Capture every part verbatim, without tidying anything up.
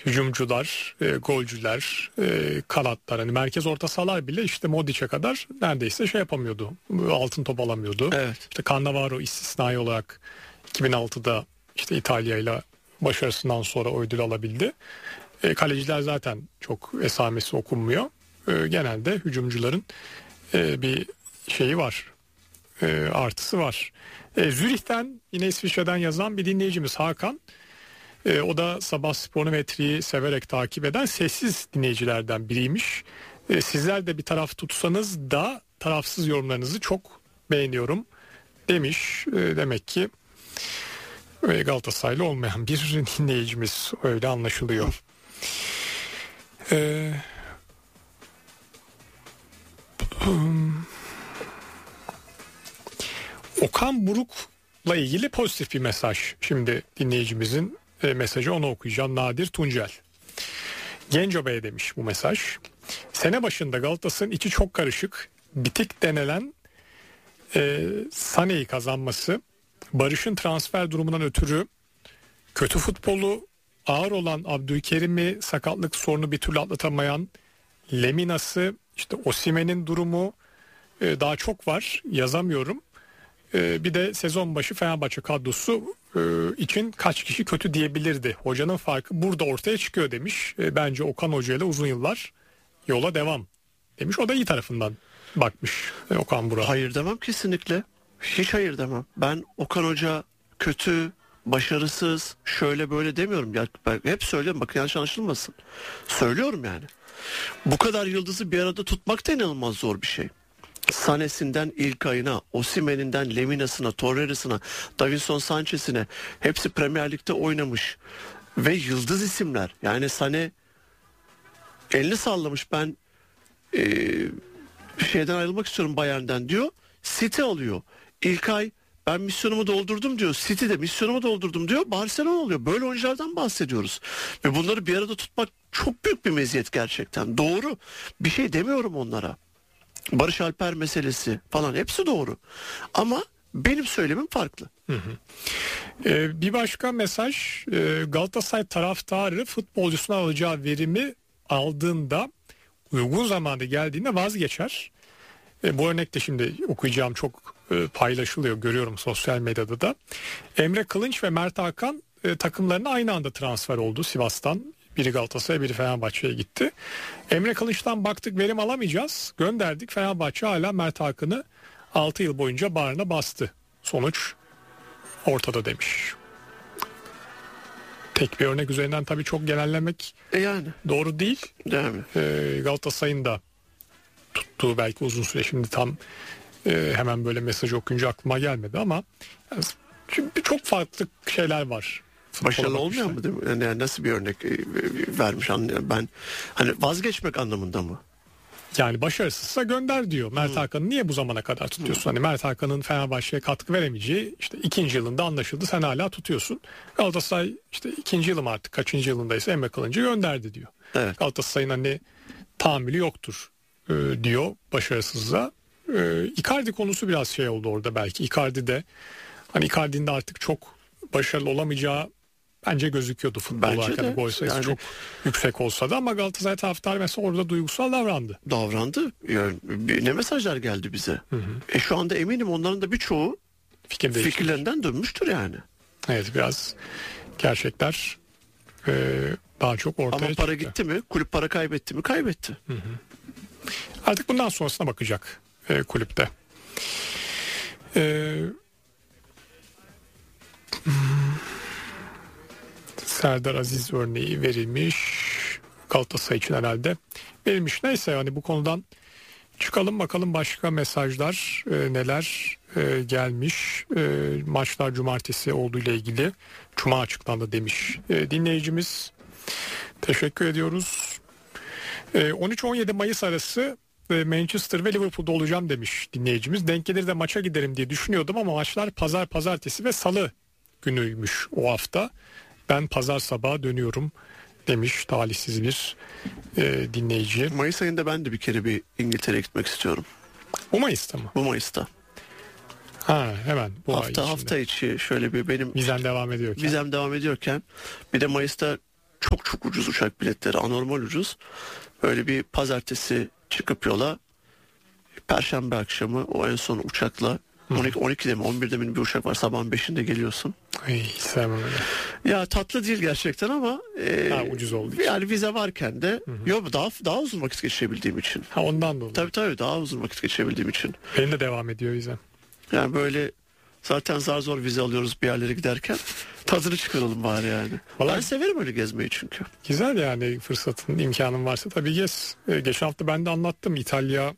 hücumcular, e, golcüler, e, kanatlar, hani merkez orta sahalar bile işte Modric'e kadar neredeyse şey yapamıyordu. Altın top alamıyordu. Evet. İşte Cannavaro istisnai olarak iki bin altıda işte İtalya ile başarısından sonra o ödül alabildi. E, kaleciler zaten çok esamesi okunmuyor. E, genelde hücumcuların e, bir şeyi var. E, artısı var. E, Zürih'ten yine İsviçre'den yazan bir dinleyicimiz Hakan. E, o da Sabah Spor'unu ve Tri'yi severek takip eden sessiz dinleyicilerden biriymiş. E, sizler de bir taraf tutsanız da tarafsız yorumlarınızı çok beğeniyorum demiş. E, demek ki e, Galatasaraylı olmayan bir dinleyicimiz, öyle anlaşılıyor. E, Okan Buruk'la ilgili pozitif bir mesaj. Şimdi dinleyicimizin e, mesajı, onu okuyacağım. Nadir Tuncel. Genco Bey demiş bu mesaj. Sene başında Galatasaray'ın içi çok karışık, bitik denilen e, Sané'yi kazanması, Barış'ın transfer durumundan ötürü kötü futbolu, ağır olan Abdülkerim'i, sakatlık sorunu bir türlü atlatamayan Lemina'sı, işte Osimhen'in durumu, e, daha çok var, yazamıyorum. E, bir de sezon başı Fenerbahçe kadrosu e, için kaç kişi kötü diyebilirdi. Hocanın farkı burada ortaya çıkıyor demiş. E, bence Okan Hoca ile uzun yıllar yola devam demiş. O da iyi tarafından bakmış e, Okan Burak'a. Hayır demem kesinlikle. Hiç hayır demem. Ben Okan Hoca kötü, başarısız, şöyle böyle demiyorum. Ya, ben hep söylüyorum, bakın yanlış anlaşılmasın. Söylüyorum yani. Bu kadar yıldızı bir arada tutmak da inanılmaz zor bir şey. Sané'sinden İlkay'ına, Osimhen'inden Lemina'sına, Torreira'sına, Davinson Sanchez'ine hepsi Premier Lig'de oynamış. Ve yıldız isimler. Yani Sané elini sallamış, ben e, şeyden ayrılmak istiyorum Bayern'den diyor. City alıyor. İlkay ben misyonumu doldurdum diyor. City de misyonumu doldurdum diyor. Barcelona oluyor. Böyle oyunculardan bahsediyoruz. Ve bunları bir arada tutmak çok büyük bir meziyet gerçekten. Doğru. Bir şey demiyorum onlara. Barış Alper meselesi falan hepsi doğru. Ama benim söylemim farklı. Hı hı. Ee, bir başka mesaj, e, Galatasaray taraftarı futbolcusuna alacağı verimi aldığında, uygun zamanda geldiğinde vazgeçer. E, bu örnek de şimdi okuyacağım çok e, paylaşılıyor, görüyorum sosyal medyada da. Emre Kılınç ve Mert Hakan e, takımlarına aynı anda transfer oldu Sivas'tan. Biri Galatasaray'a, biri Fenerbahçe'ye gitti. Emre Kılınç'tan baktık verim alamayacağız, gönderdik. Fenerbahçe hala Mert Hakan'ı altı yıl boyunca bağrına bastı. Sonuç ortada demiş. Tek bir örnek üzerinden tabii çok genellemek E yani. doğru değil. Değil mi? Ee, Galatasaray'ın da tuttuğu belki uzun süre, şimdi tam e, hemen böyle mesajı okuyunca aklıma gelmedi ama yani, çünkü çok farklı şeyler var. Başarılı olmuyor mu değil mi? Yani nasıl bir örnek vermiş anlıyorum ben. Hani vazgeçmek anlamında mı? Yani başarısızsa gönder diyor. Mert Hakan'ı niye bu zamana kadar tutuyorsun? Hani Mert Hakan'ın Fenerbahçe'ye katkı veremeyeceği işte ikinci yılında anlaşıldı. Sen hala tutuyorsun. Galatasaray işte ikinci yılım artık kaçıncı yılındaysa Emre Kılınç'ı gönderdi diyor. Evet. Galatasaray'ın hani tahammülü yoktur e, diyor başarısızlığa. E, Icardi konusu biraz şey oldu orada belki. Icardi de hani Icardi'nin de artık çok başarılı olamayacağı bence gözüküyordu futbol olarak. Yani gol sayısı yani çok yüksek olsa da, ama Galatasaray taraftarı mesela orada duygusal davrandı. Davrandı. Yani ne mesajlar geldi bize. Hı hı. E şu anda eminim onların da birçoğu Fikir fikirlerinden dönmüştür yani. Evet, biraz gerçekler e, daha çok ortaya çıktı. Ama para çıktı. Gitti mi? Kulüp para kaybetti mi? Kaybetti. Hı hı. Artık bundan sonrasına bakacak e, kulüpte. E, Serdar Aziz örneği verilmiş. Galatasaray için herhalde verilmiş. Neyse, hani bu konudan çıkalım, bakalım başka mesajlar e, neler e, gelmiş. E, maçlar cumartesi olduğu ile ilgili cuma açıklandı demiş e, dinleyicimiz. Teşekkür ediyoruz. E, on üç on yedi Mayıs arası e, Manchester ve Liverpool'da olacağım demiş dinleyicimiz. Denk gelir de maça giderim diye düşünüyordum ama maçlar pazar, pazartesi ve salı günüymüş o hafta. Ben pazar sabahı dönüyorum demiş talihsiz bir e, dinleyici. Mayıs ayında ben de bir kere bir İngiltere'ye gitmek istiyorum. Bu Mayıs'ta mı? Bu Mayıs'ta. Ha, hemen bu hafta ay hafta içi şöyle bir benim vizem devam ediyorken. Vizem devam ediyorken bir de Mayıs'ta çok çok ucuz uçak biletleri, anormal ucuz. Böyle bir pazartesi çıkıp yola, perşembe akşamı o en son uçakla on iki, on ikide mi on birde mi bir uçak var, sabahın beşinde geliyorsun. Ay, sevmem öyle. Ya tatlı değil gerçekten ama e, Ha, ucuz olduğu için. yani vize varken de yok, daha daha uzun vakit geçirebildiğim için. Ha, ondan dolayı. Tabii tabii, daha uzun vakit geçirebildiğim için. Benim de devam ediyor vizem. Yani böyle zaten zar zor vize alıyoruz bir yerlere giderken, tadını çıkaralım bari yani. Vallahi- Ben severim öyle gezmeyi çünkü. Güzel yani, fırsatın, imkanın varsa tabii gez. Ee, geçen hafta ben de anlattım, İtalya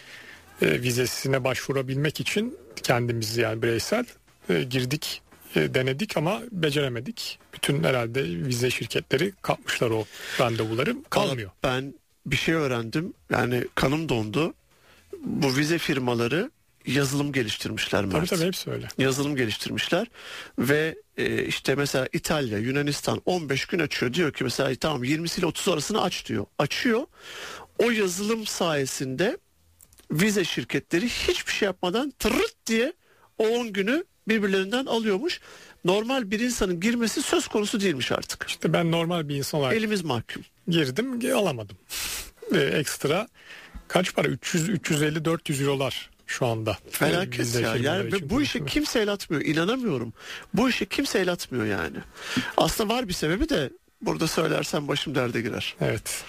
e, vizesine başvurabilmek için kendimiz yani bireysel e, girdik, e, denedik ama beceremedik. Bütün herhalde vize şirketleri kapmışlar o randevuları, kalmıyor. Ben bir şey öğrendim, yani kanım dondu. Bu vize firmaları yazılım geliştirmişler Mert. Tabii tabii, hepsi öyle. Yazılım geliştirmişler ve e, işte mesela İtalya, Yunanistan on beş gün açıyor. Diyor ki mesela tamam yirmisi ile otuz arasını aç diyor. Açıyor. O yazılım sayesinde vize şirketleri hiçbir şey yapmadan tırırt diye o on günü birbirlerinden alıyormuş. Normal bir insanın girmesi söz konusu değilmiş artık. İşte ben normal bir insan olarak Elimiz mahkum. girdim, alamadım. E, ekstra kaç para? üç yüz üç yüz elli dört yüz eurolar şu anda. E, Felaket vize ya. firmaları Yani ve için bu işi konuşuyor. kimse el atmıyor. İnanamıyorum. Bu işi kimse el atmıyor yani. Aslında var bir sebebi de burada söylersem başım derde girer. Evet.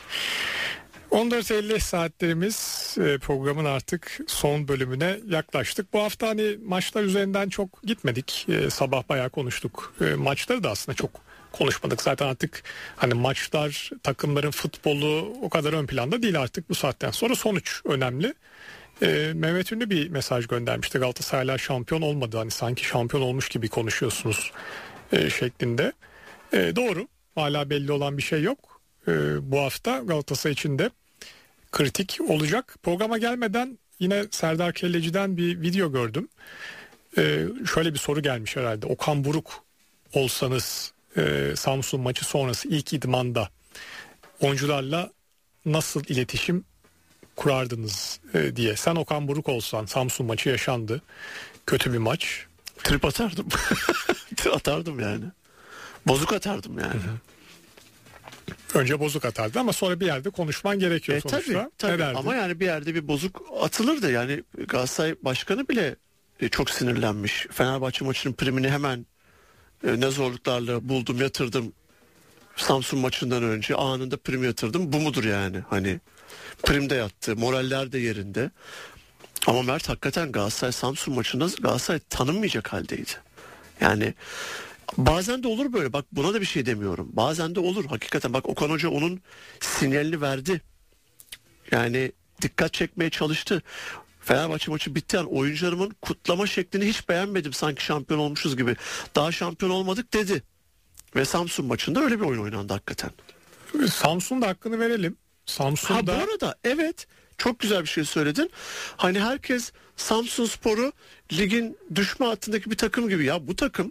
on dört elli saatlerimiz, e, programın artık son bölümüne yaklaştık. Bu hafta hani maçlar üzerinden çok gitmedik. E, sabah bayağı konuştuk. E, maçları da aslında çok konuşmadık. Zaten artık hani maçlar, takımların futbolu o kadar ön planda değil artık bu saatten sonra. Sonuç önemli. E, Mehmet Ünlü bir mesaj göndermişti. Galatasaraylar şampiyon olmadı. Hani sanki şampiyon olmuş gibi konuşuyorsunuz e, şeklinde. E, doğru. Hala belli olan bir şey yok. E, bu hafta Galatasaray için de kritik olacak. Programa gelmeden yine Serdar Kelleci'den bir video gördüm. E, şöyle bir soru gelmiş herhalde. Okan Buruk olsanız e, Samsun maçı sonrası ilk idmanda oyuncularla nasıl iletişim kurardınız e, diye. Sen Okan Buruk olsan, Samsun maçı yaşandı. Kötü bir maç. Trip atardım. Atardım yani. Bozuk atardım yani. Önce bozuk atardı ama sonra bir yerde konuşman gerekiyor E, sonuçta. tabii, tabii. Ne derdin? Ama yani bir yerde bir bozuk atılır da yani Galatasaray başkanı bile e, çok sinirlenmiş. Fenerbahçe maçının primini hemen e, ne zorluklarla buldum, yatırdım. Samsun maçından önce anında prim yatırdım. Bu mudur yani? Hani prim de yattı, moraller de yerinde. Ama Mert, hakikaten Galatasaray Samsun maçında Galatasaray tanınmayacak haldeydi. Yani bazen de olur böyle, bak buna da bir şey demiyorum. Bazen de olur hakikaten, bak Okan Hoca onun sinyalini verdi. Yani dikkat çekmeye çalıştı. Fenerbahçe maçı bitti, yani oyuncularımın kutlama şeklini hiç beğenmedim, sanki şampiyon olmuşuz gibi. Daha şampiyon olmadık dedi. Ve Samsun maçında öyle bir oyun oynandı hakikaten. Samsun'da hakkını verelim. Ha bu Samsun'da arada evet, çok güzel bir şey söyledin. Hani herkes Samsunspor'u ligin düşme hattındaki bir takım gibi, ya bu takım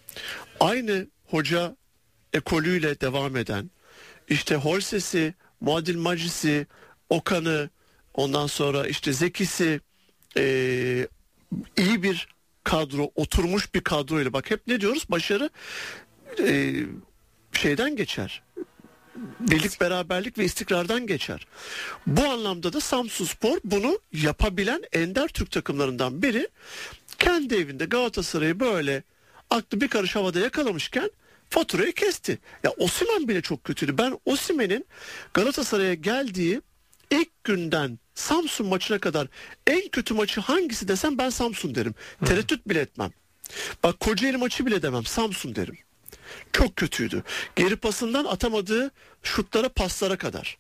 aynı hoca ekolüyle devam eden, işte Horses'i, Muadil Macis'i, Okan'ı, ondan sonra işte Zeki'si, ee, iyi bir kadro, oturmuş bir kadroyla, bak hep ne diyoruz, başarı ee, şeyden geçer. Birlik, beraberlik ve istikrardan geçer. Bu anlamda da Samsunspor bunu yapabilen ender Türk takımlarından biri. Kendi evinde Galatasaray'ı böyle aklı bir karış havada yakalamışken faturayı kesti. Ya Osimhen bile çok kötüydü. Ben Osimhen'in Galatasaray'a geldiği ilk günden Samsun maçına kadar en kötü maçı hangisi desem ben Samsun derim. Hı. Tereddüt bile etmem. Bak Kocaeli maçı bile demem, Samsun derim. Çok kötüydü. Geri pasından atamadığı şutlara, paslara kadar.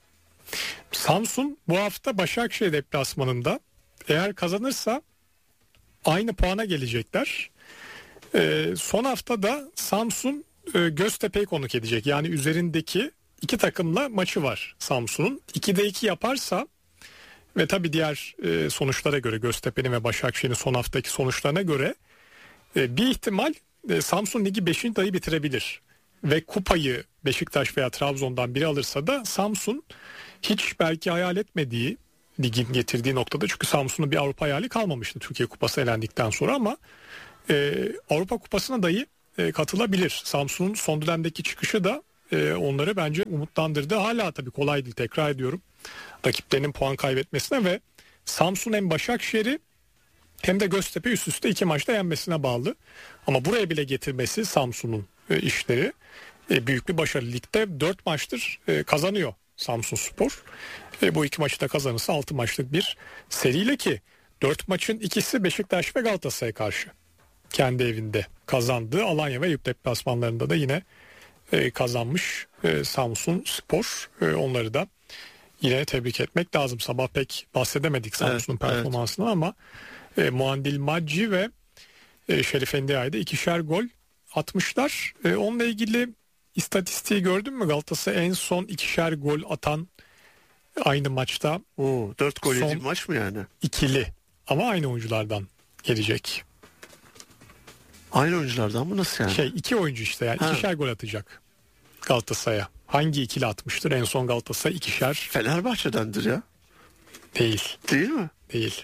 Samsun bu hafta Başakşehir deplasmanında, eğer kazanırsa aynı puana gelecekler. Ee, son hafta da Samsun e, Göztepe'yi konuk edecek. Yani üzerindeki iki takımla maçı var Samsun'un. ikide iki yaparsa ve tabii diğer e, sonuçlara göre, Göztepe'nin ve Başakşehir'in son haftaki sonuçlarına göre e, bir ihtimal e, Samsun ligi beşinci dahi bitirebilir. Ve kupayı Beşiktaş veya Trabzon'dan biri alırsa da Samsun hiç belki hayal etmediği, ligin getirdiği noktada, çünkü Samsun'un bir Avrupa hayali kalmamıştı Türkiye Kupası elendikten sonra, ama e, Avrupa Kupası'na dahi e, katılabilir. Samsun'un son dönemdeki çıkışı da e, onları bence umutlandırdı. Hala tabii kolay değil, tekrar ediyorum. Rakiplerinin puan kaybetmesine ve Samsun hem Başakşehir'i hem de Göztepe üst üste iki maçta yenmesine bağlı. Ama buraya bile getirmesi Samsun'un e, işleri e, büyük bir başarı. Ligde dört maçtır e, kazanıyor Samsunspor. E, bu iki maçı da kazanırsa altı maçlık bir seriyle, ki dört maçın ikisi Beşiktaş ve Galatasaray'a karşı kendi evinde kazandığı, Alanya ve Eyüp deplasmanlarında da yine e, kazanmış e, Samsunspor. E, onları da yine tebrik etmek lazım. Sabah pek bahsedemedik Samsun'un evet, performansından evet. ama e, Muandil Macci ve e, Şerif Endiay'da ikişer gol atmışlar. E, onunla ilgili istatistiği gördün mü? Galatasaray en son ikişer gol atan aynı maçta. Oo, dört gol yedi maç mı yani? İkili ama aynı oyunculardan gelecek. Aynı oyunculardan mı, nasıl yani? Şey, iki oyuncu işte yani ha. ikişer gol atacak Galatasaray'a. Hangi ikili atmıştır? En son Galatasaray ikişer. Fenerbahçe'dendir ya. Değil. Değil mi? Değil.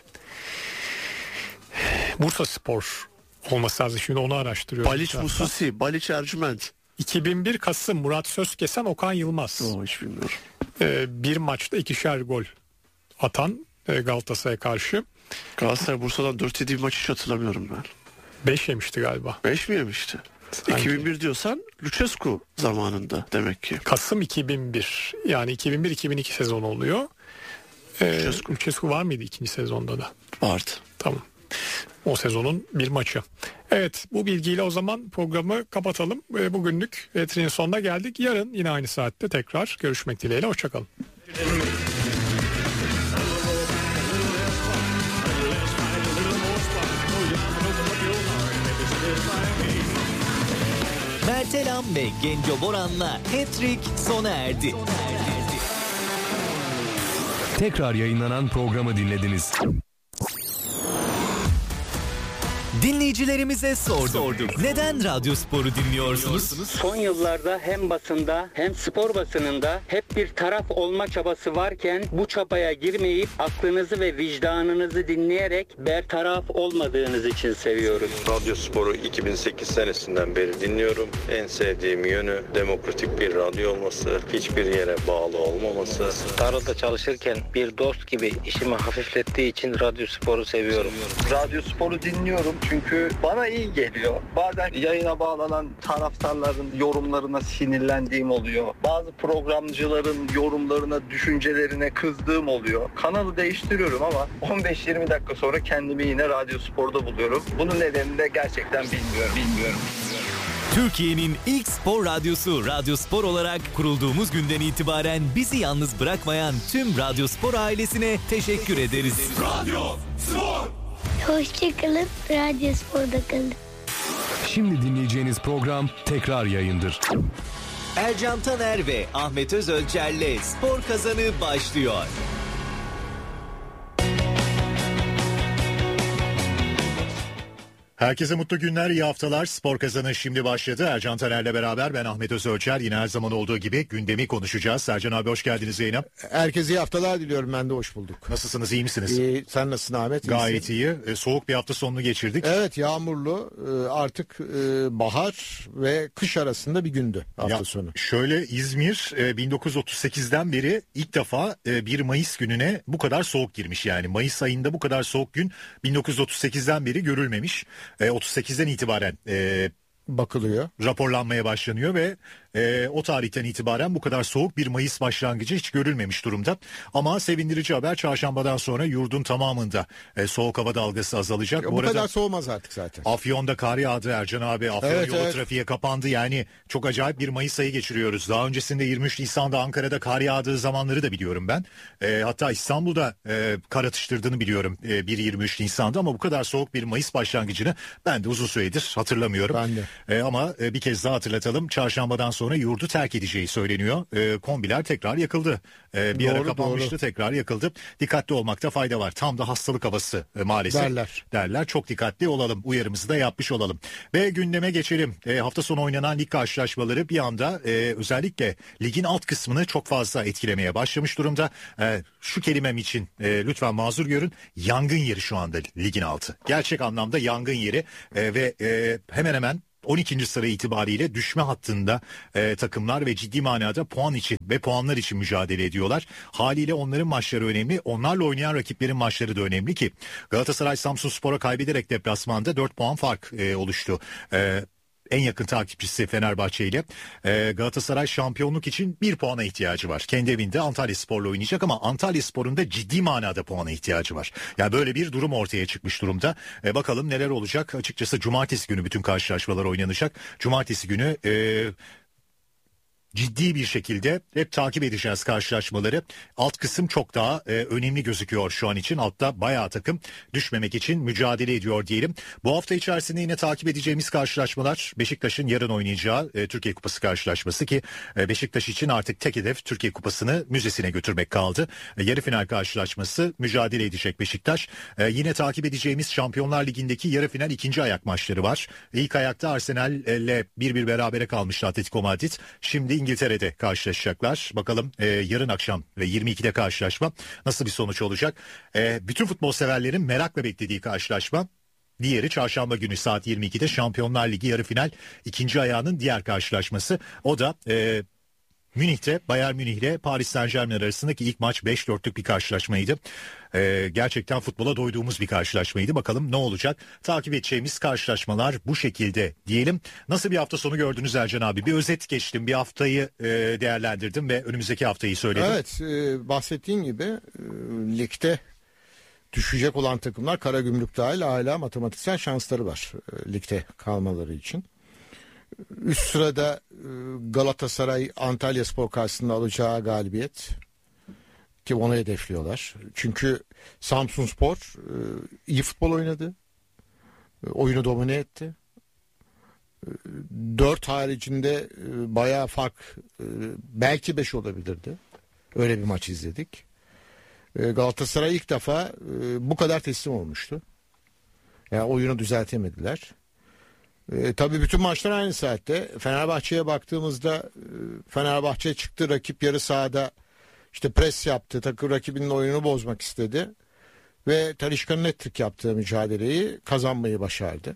Bursaspor olması lazım. Şimdi onu araştırıyorum. Baliç Mususi, Baliç Ercüment. iki bin bir Kasım Murat Sözkesen, Okan Yılmaz. Oo, hiç bilmiyorum. Ee, bir maçta ikişer gol atan e, Galatasaray'a karşı. Galatasaray Bursa'dan dört yedi maç hiç hatırlamıyorum ben. beş yemişti galiba. beş mi yemişti? Sanki. iki bin bir diyorsan Lucescu zamanında demek ki. Kasım iki bin bir, yani iki bin bir iki bin iki sezonu oluyor. Ee, Lucescu. Lucescu var mıydı ikinci sezonda da? Vardı. Tamam. O sezonun bir maçı. Evet, bu bilgiyle o zaman programı kapatalım. Ee, bugünlük Etrinin sonuna geldik. Yarın yine aynı saatte tekrar görüşmek dileğiyle. Hoşçakalın. Mertelam ve Genco Boran'la Hat-Trick sona erdi. Tekrar yayınlanan programı dinlediniz. Dinleyicilerimize sorduk. sorduk. Neden Radyospor'u dinliyorsunuz? Son yıllarda hem basında hem spor basınında hep bir taraf olma çabası varken bu çabaya girmeyip aklınızı ve vicdanınızı dinleyerek bertaraf olmadığınız için seviyoruz. Radyospor'u iki bin sekiz senesinden beri dinliyorum. En sevdiğim yönü demokratik bir radyo olması, hiçbir yere bağlı olmaması. Tarlada çalışırken bir dost gibi işimi hafiflettiği için Radyospor'u seviyorum. Radyospor'u dinliyorum. Çünkü bana iyi geliyor. Bazen yayına bağlanan taraftarların yorumlarına sinirlendiğim oluyor. Bazı programcıların yorumlarına, düşüncelerine kızdığım oluyor. Kanalı değiştiriyorum ama on beş yirmi dakika sonra kendimi yine Radyospor'da buluyorum. Bunun nedenini de gerçekten bilmiyorum. Bilmiyorum. Türkiye'nin ilk spor radyosu Radyospor olarak kurulduğumuz günden itibaren bizi yalnız bırakmayan tüm Radyospor ailesine teşekkür ederiz. Radyospor! Hoşçakalın, Radyospor'da kalın. Şimdi dinleyeceğiniz program tekrar yayındır. Ercan Taner ve Ahmet Özölçer'le Spor Kazanı başlıyor. Herkese mutlu günler, iyi haftalar. Spor Kazanı şimdi başladı. Ercan Taner'le beraber ben Ahmet Özölçer. Yine her zaman olduğu gibi gündemi konuşacağız. Sercan abi hoş geldiniz, Zeynep. Herkese iyi haftalar diliyorum, ben de hoş bulduk. Nasılsınız, iyi misiniz? İyi, sen nasılsın Ahmet? Gayet iyi. E, soğuk bir hafta sonunu geçirdik. Evet, yağmurlu. E, artık e, bahar ve kış arasında bir gündü hafta ya, sonu. Şöyle İzmir e, bin dokuz yüz otuz sekizden beri ilk defa e, bir Mayıs gününe bu kadar soğuk girmiş yani. Mayıs ayında bu kadar soğuk gün bin dokuz yüz otuz sekizden beri görülmemiş. E, otuz sekizden itibaren e, bakılıyor, raporlanmaya başlanıyor ve e, o tarihten itibaren bu kadar soğuk bir Mayıs başlangıcı hiç görülmemiş durumda. Ama sevindirici haber, çarşambadan sonra yurdun tamamında e, soğuk hava dalgası azalacak. Bu, bu kadar soğumaz artık zaten. Afyon'da kar yağdı Ercan abi. Afyon evet, yolu evet. trafiğe kapandı. Yani çok acayip bir Mayıs ayı geçiriyoruz. Daha öncesinde yirmi üç Nisan'da Ankara'da kar yağdığı zamanları da biliyorum ben. E, hatta İstanbul'da e, kar atıştırdığını biliyorum e, bir yirmi üç Nisan'da, ama bu kadar soğuk bir Mayıs başlangıcını ben de uzun süredir hatırlamıyorum. Ben de. E, ama e, bir kez daha hatırlatalım. Çarşambadan sonra yurdu terk edeceği söyleniyor. E, kombiler tekrar yakıldı. E, bir doğru, ara kapanmıştı, doğru. tekrar yakıldı. Dikkatli olmakta fayda var. Tam da hastalık havası e, maalesef. Derler. Derler. Çok dikkatli olalım. Uyarımızı da yapmış olalım. Ve gündeme geçelim. E, hafta sonu oynanan lig karşılaşmaları bir anda e, özellikle ligin alt kısmını çok fazla etkilemeye başlamış durumda. E, şu kelimem için e, lütfen mazur görün. Yangın yeri şu anda ligin altı. Gerçek anlamda yangın yeri e, ve e, hemen hemen on ikinci sıra itibariyle düşme hattında e, takımlar ve ciddi manada puan için ve puanlar için mücadele ediyorlar. Haliyle onların maçları önemli. Onlarla oynayan rakiplerin maçları da önemli ki Galatasaray Samsunspor'a kaybederek deplasmanda dört puan fark e, oluştu. E, En yakın takipçisi Fenerbahçe ile ee, Galatasaray şampiyonluk için bir puana ihtiyacı var. Kendi evinde Antalyaspor'la oynayacak ama Antalyaspor'un da ciddi manada puana ihtiyacı var. Yani böyle bir durum ortaya çıkmış durumda. Ee, bakalım neler olacak. Açıkçası cumartesi günü bütün karşılaşmalar oynanacak. Cumartesi günü e, ciddi bir şekilde hep takip edeceğiz karşılaşmaları. Alt kısım çok daha e, önemli gözüküyor şu an için. Altta bayağı takım düşmemek için mücadele ediyor diyelim. Bu hafta içerisinde yine takip edeceğimiz karşılaşmalar Beşiktaş'ın yarın oynayacağı e, Türkiye Kupası karşılaşması ki e, Beşiktaş için artık tek hedef Türkiye Kupası'nı müzesine götürmek kaldı. E, yarı final karşılaşması mücadele edecek Beşiktaş. E, yine takip edeceğimiz Şampiyonlar Ligi'ndeki yarı final ikinci ayak maçları var. İlk ayakta Arsenal'le bir bir berabere kalmıştı Atletico Madrid. Şimdi İngiltere'de karşılaşacaklar. Bakalım e, yarın akşam ve yirmi ikide karşılaşma nasıl bir sonuç olacak? E, bütün futbol severlerin merakla beklediği karşılaşma. Diğeri çarşamba günü saat yirmi ikide Şampiyonlar Ligi yarı final ikinci ayağının diğer karşılaşması. O da e, Münih'te Bayern Münih ile Paris Saint-Germain arasındaki ilk maç beş dörtlük bir karşılaşmaydı. Ee, gerçekten futbola doyduğumuz bir karşılaşmaydı. Bakalım ne olacak? Takip edeceğimiz karşılaşmalar bu şekilde diyelim. Nasıl bir hafta sonu gördünüz Ercan abi? Bir özet geçtim. Bir haftayı e, değerlendirdim ve önümüzdeki haftayı söyledim. Evet, e, bahsettiğin gibi e, ligde düşecek olan takımlar Karagümrük dahil hala matematiksel şansları var e, ligde kalmaları için. Üst sırada Galatasaray Antalyaspor karşısında alacağı galibiyet ki onu hedefliyorlar. Çünkü Samsunspor iyi futbol oynadı. Oyunu domine etti. Dört haricinde bayağı fark belki beş olabilirdi. Öyle bir maç izledik. Galatasaray ilk defa bu kadar teslim olmuştu. Yani oyunu düzeltemediler. E, tabii bütün maçlar aynı saatte. Fenerbahçe'ye baktığımızda e, Fenerbahçe çıktı, rakip yarı sahada işte pres yaptı, takım rakibinin oyununu bozmak istedi ve Talisca'nın hat-trick yaptığı mücadeleyi kazanmayı başardı.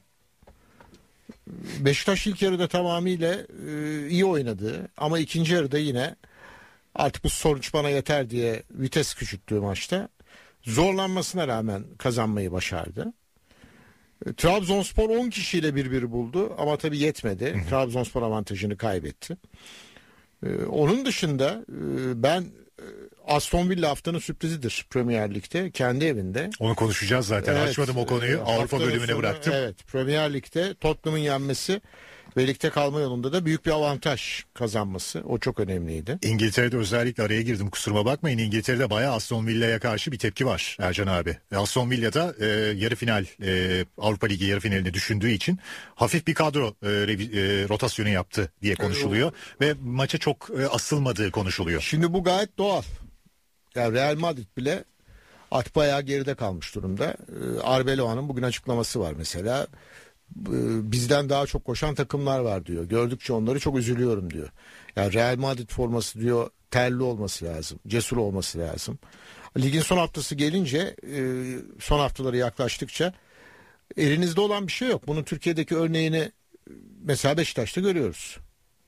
Beşiktaş ilk yarıda tamamıyla e, iyi oynadı ama ikinci yarıda yine artık bu sonuç bana yeter diye vites küçülttüğü maçta zorlanmasına rağmen kazanmayı başardı. Trabzonspor on kişiyle bir bir buldu ama tabii yetmedi. Hı hı. Trabzonspor avantajını kaybetti. Ee, onun dışında e, ben e, Aston Villa haftanın sürprizidir Premier Lig'de kendi evinde. Onu konuşacağız zaten. Evet, açmadım o konuyu. E, Avrupa bölümüne sonu, bıraktım. Evet, Premier Lig'de Tottenham'ın yenmesi ve ligde kalma yolunda da büyük bir avantaj kazanması. O çok önemliydi. İngiltere'de özellikle araya girdim, kusuruma bakmayın. İngiltere'de bayağı Aston Villa'ya karşı bir tepki var Ercan abi. Aston Villa'da e, yarı final e, Avrupa Ligi yarı finalini düşündüğü için hafif bir kadro e, e, rotasyonu yaptı diye konuşuluyor. Ve maça çok e, asılmadığı konuşuluyor. Şimdi bu gayet doğal. Yani Real Madrid bile artık bayağı geride kalmış durumda. E, Arbeloa'nın bugün açıklaması var mesela. Bizden daha çok koşan takımlar var diyor. Gördükçe onları çok üzülüyorum diyor. Yani Real Madrid forması diyor terli olması lazım. Cesur olması lazım. Ligin son haftası gelince son haftaları yaklaştıkça elinizde olan bir şey yok. Bunun Türkiye'deki örneğini mesela Beşiktaş'ta görüyoruz.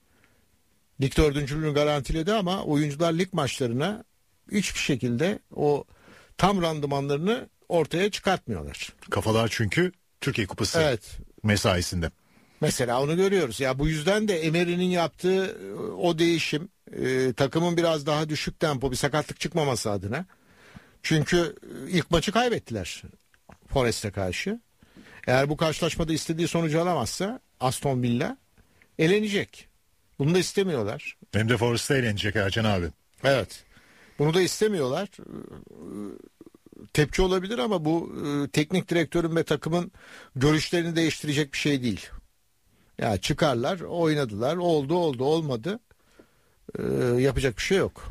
Lig dördüncülüğünü garantiledi ama oyuncular lig maçlarına hiçbir şekilde o tam randımanlarını ortaya çıkartmıyorlar. Kafalar çünkü Türkiye Kupası evet. mesaisinde. Mesela onu görüyoruz. Ya bu yüzden de Emery'nin yaptığı o değişim e, takımın biraz daha düşük tempo bir sakatlık çıkmaması adına. Çünkü ilk maçı kaybettiler Forest'e karşı. Eğer bu karşılaşmada istediği sonucu alamazsa Aston Villa elenecek. Bunu da istemiyorlar. Hem de Forest'e elenecek Ercan abi. Evet. Bunu da istemiyorlar. Tepki olabilir ama bu e, teknik direktörün ve takımın görüşlerini değiştirecek bir şey değil. Ya yani çıkarlar, oynadılar, oldu oldu olmadı. E, yapacak bir şey yok.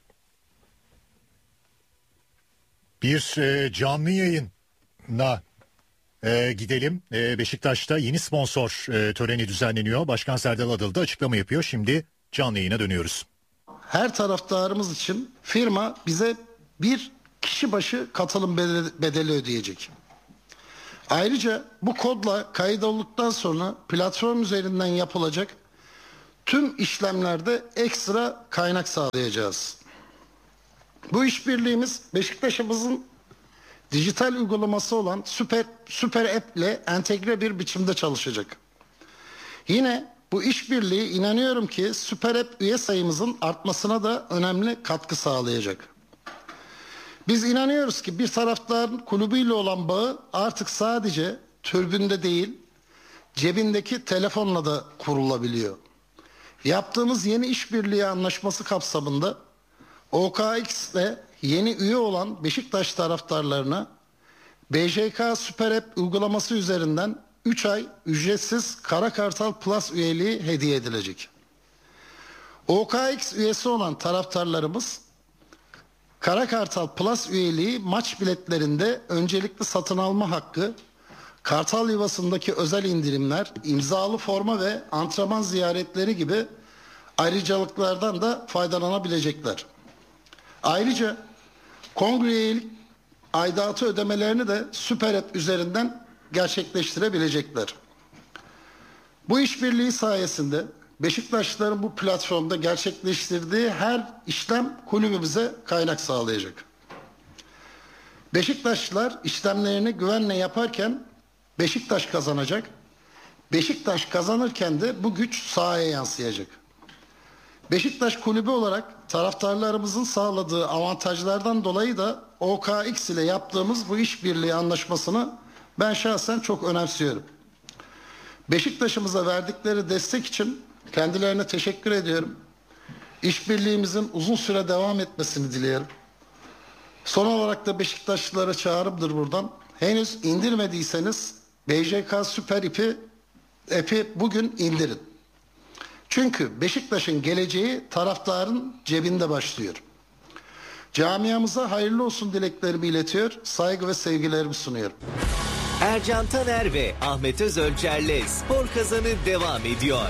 Bir e, canlı yayına e, gidelim. E, Beşiktaş'ta yeni sponsor e, töreni düzenleniyor. Başkan Serdal Adalı da açıklama yapıyor. Şimdi canlı yayına dönüyoruz. Her taraftarımız için firma bize bir kişi başı katılım bedeli ödeyecek. Ayrıca bu kodla kaydolduktan sonra platform üzerinden yapılacak tüm işlemlerde ekstra kaynak sağlayacağız. Bu işbirliğimiz Beşiktaş'ımızın dijital uygulaması olan Süper, Süper App ile entegre bir biçimde çalışacak. Yine bu işbirliği inanıyorum ki Süper App üye sayımızın artmasına da önemli katkı sağlayacak. Biz inanıyoruz ki bir taraftarın kulübüyle olan bağı artık sadece tribünde değil, cebindeki telefonla da kurulabiliyor. Yaptığımız yeni işbirliği anlaşması kapsamında O K X ile yeni üye olan Beşiktaş taraftarlarına B J K Süper App uygulaması üzerinden üç ay ücretsiz Kara Kartal Plus üyeliği hediye edilecek. O K X üyesi olan taraftarlarımız Kara Kartal Plus üyeliği maç biletlerinde öncelikli satın alma hakkı, Kartal Yuvası'ndaki özel indirimler, imzalı forma ve antrenman ziyaretleri gibi ayrıcalıklardan da faydalanabilecekler. Ayrıca kongre üyelik aidatı ödemelerini de Süper App üzerinden gerçekleştirebilecekler. Bu işbirliği sayesinde Beşiktaşlıların bu platformda gerçekleştirdiği her işlem kulübümüze kaynak sağlayacak. Beşiktaşlılar işlemlerini güvenle yaparken Beşiktaş kazanacak. Beşiktaş kazanırken de bu güç sahaya yansıyacak. Beşiktaş kulübü olarak taraftarlarımızın sağladığı avantajlardan dolayı da O K X ile yaptığımız bu işbirliği anlaşmasını ben şahsen çok önemsiyorum. Beşiktaş'ımıza verdikleri destek için kendilerine teşekkür ediyorum. İşbirliğimizin uzun süre devam etmesini diliyorum. Son olarak da Beşiktaşlılara çağrımdır buradan. Henüz indirmediyseniz B J K Süper App'i, app'i bugün indirin. Çünkü Beşiktaş'ın geleceği taraftarın cebinde başlıyor. Camiamıza hayırlı olsun dileklerimi iletiyor, saygı ve sevgilerimi sunuyorum. Ercan Taner ve Ahmet Özölçer'le Spor Kazanı devam ediyor.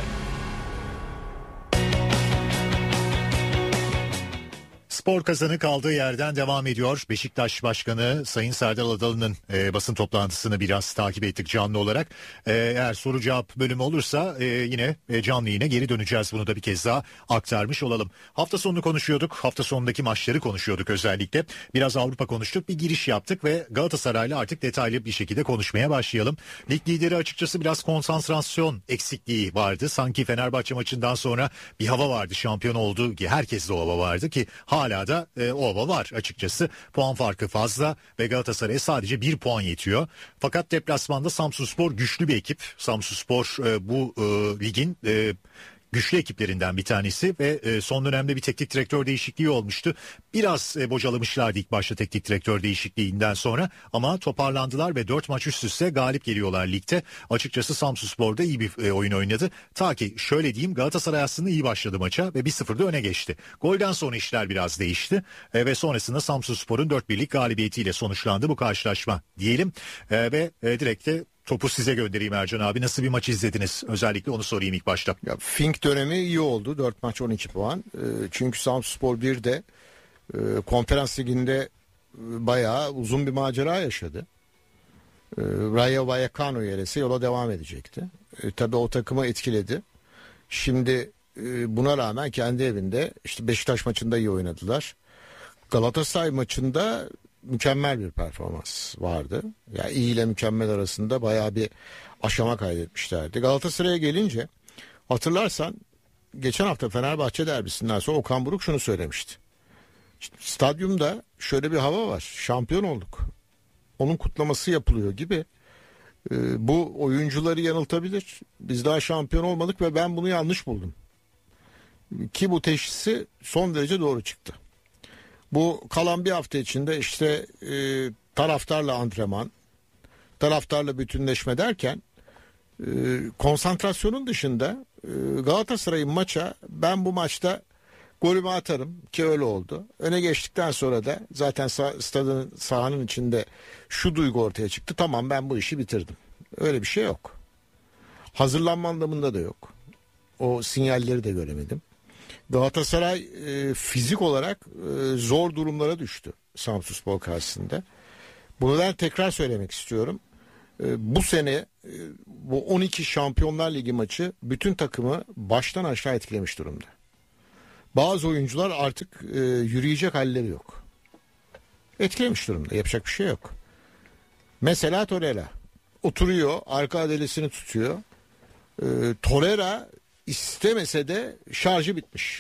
Spor Kazanı kaldığı yerden devam ediyor. Beşiktaş Başkanı Sayın Serdal Adalı'nın e, basın toplantısını biraz takip ettik canlı olarak. E, eğer soru cevap bölümü olursa e, yine e, canlı yine geri döneceğiz. Bunu da bir kez daha aktarmış olalım. Hafta sonunu konuşuyorduk. Hafta sonundaki maçları konuşuyorduk özellikle. Biraz Avrupa konuştuk. Bir giriş yaptık ve Galatasaray'la artık detaylı bir şekilde konuşmaya başlayalım. Lig lideri açıkçası biraz konsantrasyon eksikliği vardı. Sanki Fenerbahçe maçından sonra bir hava vardı. Şampiyon oldu ki herkeste o hava vardı ki hala da e, o hava var açıkçası. Puan farkı fazla ve Galatasaray'a sadece bir puan yetiyor. Fakat deplasmanda Samsunspor güçlü bir ekip. Samsunspor e, bu e, ligin e, güçlü ekiplerinden bir tanesi ve e, son dönemde bir teknik direktör değişikliği olmuştu. Biraz e, bocalamışlardı ilk başta teknik direktör değişikliğinden sonra ama toparlandılar ve dört maç üst üste galip geliyorlar ligde. Açıkçası Samsunspor da iyi bir e, oyun oynadı. Ta ki şöyle diyeyim, Galatasaray aslında iyi başladı maça ve bir sıfırda öne geçti. Golden sonra işler biraz değişti e, ve sonrasında Samsunspor'un dört birlik galibiyetiyle sonuçlandı bu karşılaşma diyelim e, ve e, direkt de topu size göndereyim Ercan abi. Nasıl bir maç izlediniz? Özellikle onu sorayım ilk başta. Ya, Fink dönemi iyi oldu. dört maç on iki puan. E, çünkü Samsunspor bir de e, Konferans Ligi'nde e, bayağı uzun bir macera yaşadı. E, Rayo Vallecano yeresi yola devam edecekti. E, tabii o takımı etkiledi. Şimdi e, buna rağmen kendi evinde işte Beşiktaş maçında iyi oynadılar. Galatasaray maçında mükemmel bir performans vardı. Yani iyi ile mükemmel arasında bayağı bir aşama kaydetmişlerdi. Galatasaray'a gelince hatırlarsan geçen hafta Fenerbahçe derbisinden sonra Okan Buruk şunu söylemişti. İşte stadyumda şöyle bir hava var. Şampiyon olduk. Onun kutlaması yapılıyor gibi. Ee, bu oyuncuları yanıltabilir. Biz daha şampiyon olmadık ve ben bunu yanlış buldum. Ki bu teşhisi son derece doğru çıktı. Bu kalan bir hafta içinde işte e, taraftarla antrenman, taraftarla bütünleşme derken e, konsantrasyonun dışında e, Galatasaray'ın maça ben bu maçta golümü atarım ki öyle oldu. Öne geçtikten sonra da zaten sah- stadın sahanın içinde şu duygu ortaya çıktı. Tamam, ben bu işi bitirdim. Öyle bir şey yok. Hazırlanma anlamında da yok. O sinyalleri de göremedim. Galatasaray e, fizik olarak e, zor durumlara düştü Samsunspor karşısında. Bunu ben tekrar söylemek istiyorum. bu sene e, bu on iki Şampiyonlar Ligi maçı bütün takımı baştan aşağı etkilemiş durumda. Bazı oyuncular artık e, yürüyecek halleri yok. Etkilemiş durumda. Yapacak bir şey yok. Mesela Torreira oturuyor, arka adelesini tutuyor. E, Torreira istemese de şarjı bitmiş.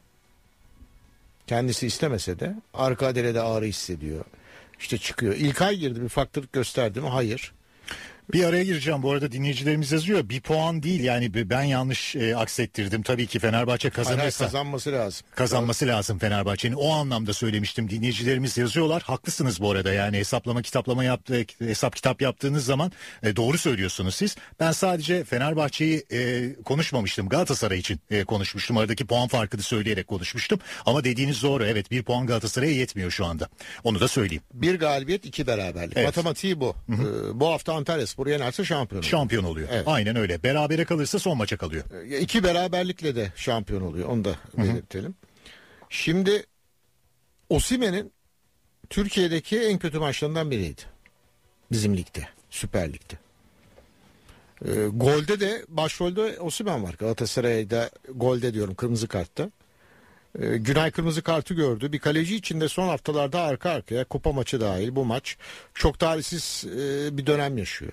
Kendisi istemese de arka adelede ağrı hissediyor. İşte çıkıyor. İlkay girdi, bir farklılık gösterdi mi? Hayır. Bir araya gireceğim. Bu arada dinleyicilerimiz yazıyor. Bir puan değil, yani ben yanlış e, aksettirdim. Tabii ki Fenerbahçe kazanırsa. Hayır, kazanması lazım. Kazanması evet. lazım Fenerbahçe'nin. O anlamda söylemiştim. Dinleyicilerimiz yazıyorlar. Haklısınız bu arada. Yani hesaplama kitaplama yaptı, hesap kitap yaptığınız zaman e, doğru söylüyorsunuz siz. Ben sadece Fenerbahçe'yi e, konuşmamıştım. Galatasaray için e, konuşmuştum. Aradaki puan farkını söyleyerek konuşmuştum. Ama dediğiniz doğru. Evet, bir puan Galatasaray'a yetmiyor şu anda. Onu da söyleyeyim. Bir galibiyet, iki beraberlik. Evet. Matematiği bu. Hı hı. Ee, bu hafta Antalyaspor yenerse şampiyon oluyor. Şampiyon oluyor. Evet. Aynen öyle. Berabere kalırsa son maça kalıyor. İki beraberlikle de şampiyon oluyor. Onu da belirtelim. Şimdi Osimhen'in Türkiye'deki en kötü maçlarından biriydi. Bizim ligde. Süper Lig'de. Ee, golde de başrolde Osimhen var. Galatasaray'da golde diyorum, kırmızı kartta. Ee, Günay kırmızı kartı gördü. Bir kaleci için de son haftalarda arka arkaya kupa maçı dahil bu maç çok talihsiz e, bir dönem yaşıyor.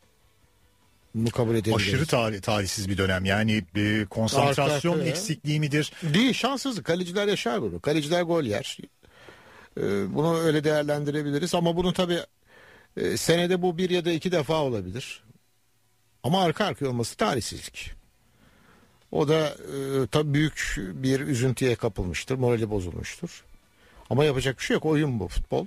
Bunu kabul edebiliriz. Aşırı tarih, talihsiz bir dönem. Yani e, konsantrasyon arka eksikliği midir? Değil, şanssızlık. Kaleciler yaşar bunu. Kaleciler gol yer. E, bunu öyle değerlendirebiliriz. Ama bunun tabii e, senede bu bir ya da iki defa olabilir. Ama arka arkaya olması talihsizlik. O da e, tabii büyük bir üzüntüye kapılmıştır. Morali bozulmuştur. Ama yapacak bir şey yok. Oyun bu, futbol.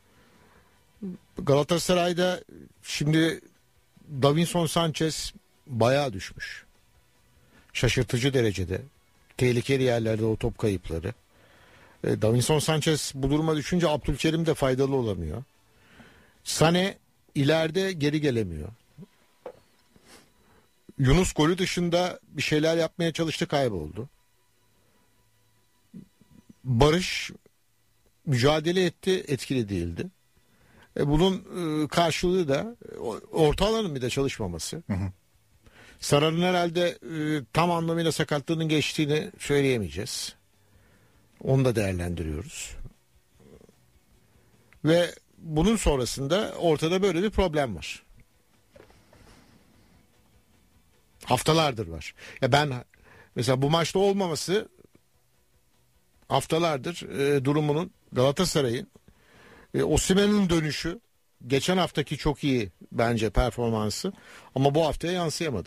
Galatasaray'da şimdi Davinson Sanchez bayağı düşmüş. Şaşırtıcı derecede. Tehlikeli yerlerde o top kayıpları. E, Davinson Sanchez bu duruma düşünce Abdülkerim de faydalı olamıyor. Sané ileride geri gelemiyor. Yunus golü dışında bir şeyler yapmaya çalıştı, kayboldu. Barış mücadele etti, etkili değildi. E bunun e, karşılığı da orta alanın bir de çalışmaması. Hı hı. Sarar'ın herhalde e, tam anlamıyla sakatlığının geçtiğini söyleyemeyeceğiz. Onu da değerlendiriyoruz. Ve bunun sonrasında ortada böyle bir problem var. Haftalardır var. Ya ben mesela bu maçta olmaması haftalardır e, durumunun, Galatasaray'ın e, Osimhen'in dönüşü geçen haftaki çok iyi bence performansı ama bu haftaya yansıyamadı.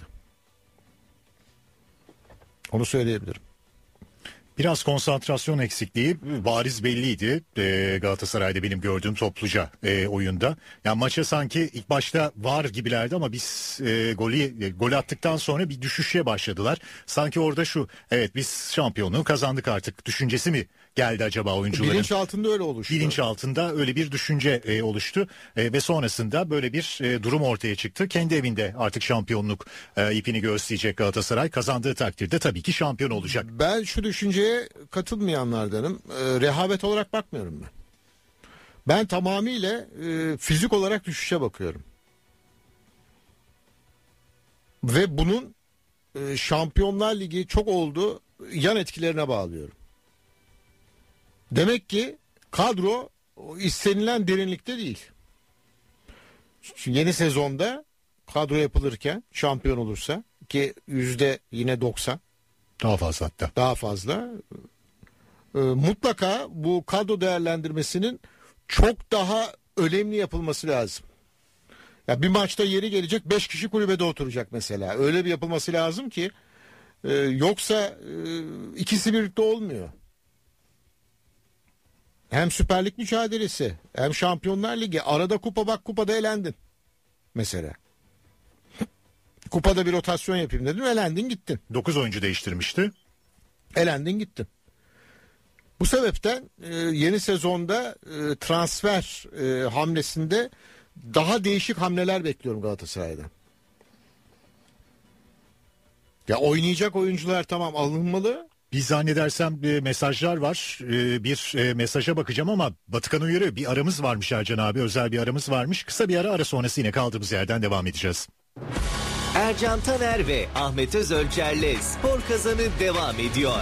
Onu söyleyebilirim. Biraz konsantrasyon eksikliği bariz belliydi ee, Galatasaray'da benim gördüğüm topluca e, oyunda. Yani maça sanki ilk başta var gibilerdi ama biz e, golü e, gol attıktan sonra bir düşüşe başladılar. Sanki orada şu, evet biz şampiyonluğu kazandık artık düşüncesi mi geldi acaba oyuncuların? Bilinç altında öyle oluştu. Bilinç altında öyle bir düşünce e, oluştu e, ve sonrasında böyle bir e, durum ortaya çıktı. Kendi evinde artık şampiyonluk e, ipini göğüsleyecek Galatasaray. Kazandığı takdirde tabii ki şampiyon olacak. Ben şu düşünceye katılmayanlardanım. E, rehavet olarak bakmıyorum ben. Ben tamamıyla e, fizik olarak düşüşe bakıyorum. Ve bunun e, Şampiyonlar Ligi çok oldu yan etkilerine bağlıyorum. Demek ki kadro istenilen derinlikte değil. Şimdi yeni sezonda kadro yapılırken şampiyon olursa ki yüzde yine doksan. Daha fazla hatta. Daha fazla. E, mutlaka bu kadro değerlendirmesinin çok daha önemli yapılması lazım. Ya bir maçta yeri gelecek beş kişi kulübede oturacak mesela. Öyle bir yapılması lazım ki e, yoksa e, ikisi birlikte olmuyor. Hem Süper Lig mücadelesi hem Şampiyonlar Ligi. Arada kupa, bak kupada elendin. Mesela. Kupada bir rotasyon yapayım dedim. Elendin gittin. dokuz oyuncu değiştirmişti. Elendin gittin. Bu sebepten e, yeni sezonda e, transfer e, hamlesinde daha değişik hamleler bekliyorum Galatasaray'dan. Ya oynayacak oyuncular tamam alınmalı. bir zannedersem e, mesajlar var. E, bir e, mesaja bakacağım ama Batıkan uyarıyor. Bir aramız varmış Ercan abi. Özel bir aramız varmış. Kısa bir ara, ara sonrası yine kaldığımız yerden devam edeceğiz. Ercan Taner ve Ahmet Özölçer'le Spor Kazanı devam ediyor.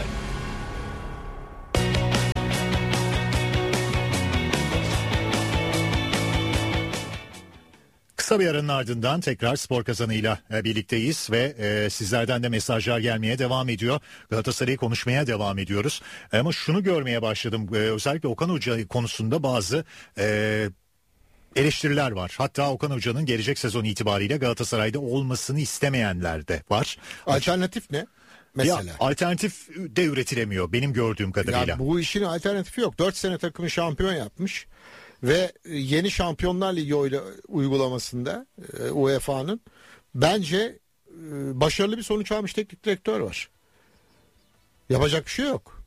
Kısa bir aranın ardından tekrar Spor Kazanı'yla birlikteyiz ve e, sizlerden de mesajlar gelmeye devam ediyor. Galatasaray'ı konuşmaya devam ediyoruz. Ama şunu görmeye başladım. E, özellikle Okan Hoca konusunda bazı e, eleştiriler var. Hatta Okan Hoca'nın gelecek sezon itibariyle Galatasaray'da olmasını istemeyenler de var. Alternatif ne? Mesela. Ya, alternatif de üretilemiyor benim gördüğüm kadarıyla. Ya, bu işin alternatifi yok. dört sene takımı şampiyon yapmış. Ve yeni Şampiyonlar Ligi uygulamasında U E F A'nın bence başarılı bir sonuç almış teknik direktör var. Yapacak bir şey yok.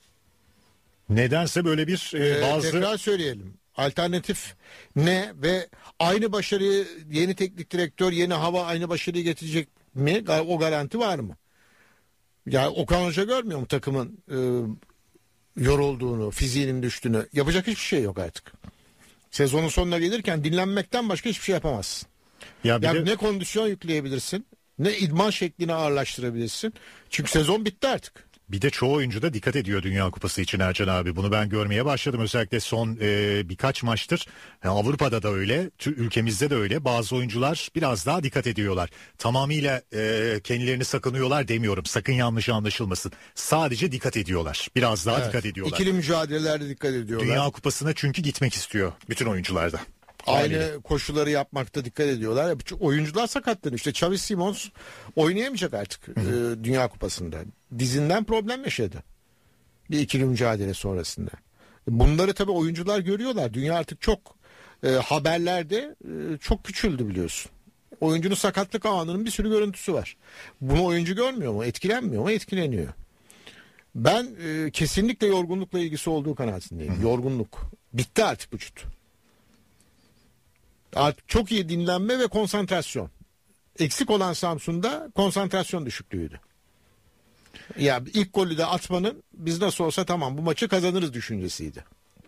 Nedense böyle bir e, bazı... Tekrar söyleyelim. Alternatif ne ve aynı başarıyı yeni teknik direktör, yeni hava aynı başarıyı getirecek mi? O garanti var mı? Yani Okan Hoca görmüyor mu takımın e, yorulduğunu, fiziğinin düştüğünü? Yapacak hiçbir şey yok artık. Sezonun sonuna gelirken dinlenmekten başka hiçbir şey yapamazsın. Ya yani de... ne kondisyon yükleyebilirsin, ne idman şeklini ağırlaştırabilirsin. Çünkü sezon bitti artık. Bir de çoğu oyuncu da dikkat ediyor Dünya Kupası için Ercan abi. Bunu ben görmeye başladım. Özellikle son e, birkaç maçtır. Yani Avrupa'da da öyle, ülkemizde de öyle. Bazı oyuncular biraz daha dikkat ediyorlar. Tamamıyla e, kendilerini sakınıyorlar demiyorum. Sakın yanlış anlaşılmasın. Sadece dikkat ediyorlar. Biraz daha evet, dikkat ediyorlar. İkili mücadelelerde dikkat ediyorlar. Dünya Kupası'na çünkü gitmek istiyor bütün oyuncular da. Aynı Haliyle. koşulları yapmakta dikkat ediyorlar. Oyuncular sakatlanıyor. İşte Xavi Simons oynayamayacak artık e, Dünya Kupası'nda. Dizinden problem yaşadı. Bir ikili mücadele sonrasında. Bunları tabii oyuncular görüyorlar. Dünya artık çok e, haberlerde e, çok küçüldü biliyorsun. Oyuncunun sakatlık anının bir sürü görüntüsü var. Bunu oyuncu görmüyor mu? Etkilenmiyor mu? Etkileniyor. Ben e, kesinlikle yorgunlukla ilgisi olduğu kanaatindeyim. Hı. Yorgunluk. Bitti artık vücut. Artık çok iyi dinlenme ve konsantrasyon. Eksik olan Samsun'da konsantrasyon düşüklüğüydü. Ya ilk golü de atmanın biz nasıl olsa tamam bu maçı kazanırız düşüncesiydi.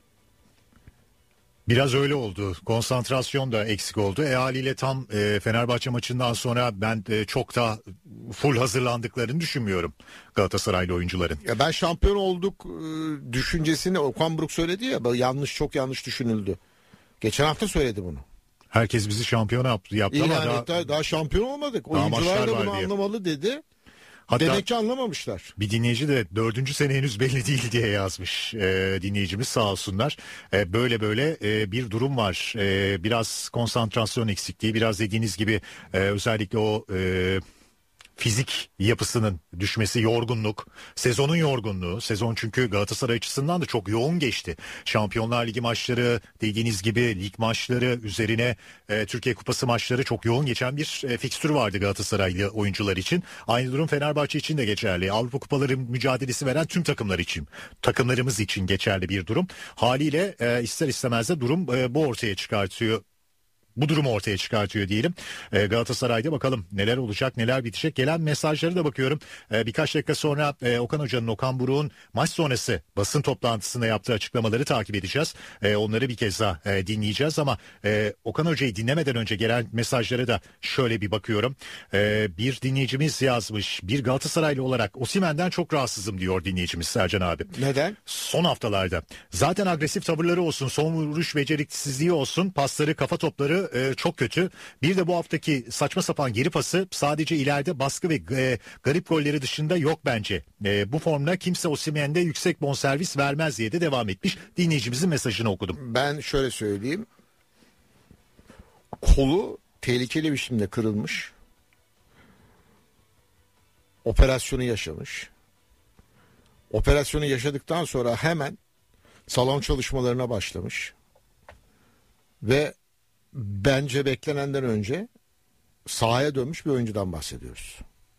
Biraz öyle oldu. Konsantrasyon da eksik oldu. E haliyle tam e, Fenerbahçe maçından sonra ben e, çok da full hazırlandıklarını düşünmüyorum Galatasaraylı oyuncuların. Ya ben şampiyon olduk e, düşüncesini Okan Buruk söyledi ya, yanlış çok yanlış düşünüldü. Geçen hafta söyledi bunu. Herkes bizi şampiyon yaptı, yaptı ama daha, daha, daha şampiyon olmadık. Oyuncular da bunu anlamalı dedi. Hatta demek ki anlamamışlar. Bir dinleyici de dördüncü sene henüz belli değil diye yazmış e, dinleyicimiz sağ olsunlar. E, böyle böyle e, bir durum var. E, biraz konsantrasyon eksikliği, biraz dediğiniz gibi e, özellikle o... E, fizik yapısının düşmesi, yorgunluk, sezonun yorgunluğu. Sezon çünkü Galatasaray açısından da çok yoğun geçti. Şampiyonlar Ligi maçları, dediğiniz gibi lig maçları üzerine e, Türkiye Kupası maçları çok yoğun geçen bir e, fikstür vardı Galatasaraylı oyuncular için. Aynı durum Fenerbahçe için de geçerli. Avrupa Kupaları mücadelesi veren tüm takımlar için, takımlarımız için geçerli bir durum. Haliyle e, ister istemez de durum e, bu ortaya çıkartıyor. Bu durumu ortaya çıkartıyor diyelim. Ee, Galatasaray'da bakalım neler olacak, neler bitecek. Gelen mesajları da bakıyorum. Ee, birkaç dakika sonra e, Okan Hoca'nın, Okan Buruk'un maç sonrası basın toplantısında yaptığı açıklamaları takip edeceğiz. E, onları bir kez daha e, dinleyeceğiz ama e, Okan Hoca'yı dinlemeden önce gelen mesajlara da şöyle bir bakıyorum. E, bir dinleyicimiz yazmış. Bir Galatasaraylı olarak Osimhen'den çok rahatsızım diyor dinleyicimiz Sercan abi. Neden? Son haftalarda. Zaten agresif tavırları olsun, son vuruş beceriksizliği olsun, pasları, kafa topları Ee, çok kötü. Bir de bu haftaki saçma sapan geri pası, sadece ileride baskı ve e, garip golleri dışında yok bence. E, bu formda kimse Osimhen'de yüksek bonservis vermez diye de devam etmiş. Dinleyicimizin mesajını okudum. Ben şöyle söyleyeyim. Kolu tehlikeli bir biçimde kırılmış. Operasyonu yaşamış. Operasyonu yaşadıktan sonra hemen salon çalışmalarına başlamış. Ve bence beklenenden önce sahaya dönmüş bir oyuncudan bahsediyoruz.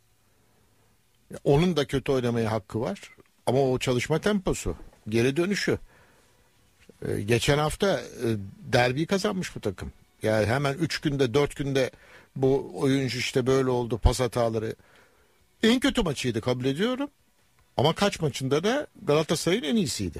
Onun da kötü oynamaya hakkı var. Ama o çalışma temposu, geri dönüşü. Ee, geçen hafta e, derbi kazanmış bu takım. Yani hemen üç günde, dört günde bu oyuncu işte böyle oldu, pas hataları. En kötü maçıydı, kabul ediyorum. Ama kaç maçında da Galatasaray'ın en iyisiydi.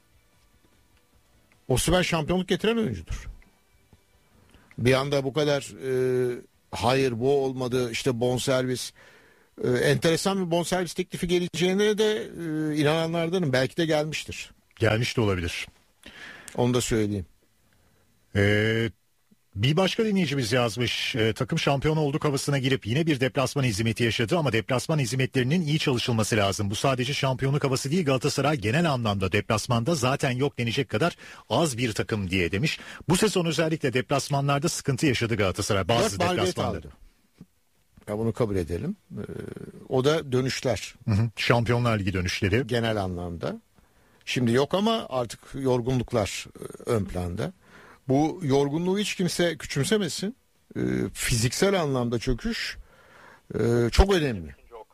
Osimhen şampiyonluk getiren oyuncudur. Bir anda bu kadar e, hayır bu olmadı işte bonservis, e, enteresan bir bonservis teklifi geleceğine de e, inananlardanım. Belki de gelmiştir. Gelmiş de olabilir. Onu da söyleyeyim. Ee, bir başka dinleyicimiz yazmış. E, takım şampiyon olduk havasına girip yine bir deplasman hezimeti yaşadı ama deplasman hezimetlerinin iyi çalışılması lazım. Bu sadece şampiyonluk havası değil, Galatasaray genel anlamda deplasmanda zaten yok denecek kadar az bir takım diye demiş. Bu sezon özellikle deplasmanlarda sıkıntı yaşadı Galatasaray bazı deplasmanlarda. Ya bunu kabul edelim. Ee, o da dönüşler. Hı hı, Şampiyonlar Ligi dönüşleri. Genel anlamda. Şimdi yok ama artık yorgunluklar e, ön planda. Bu yorgunluğu hiç kimse küçümsemesin. E, fiziksel anlamda çöküş e, çok önemli.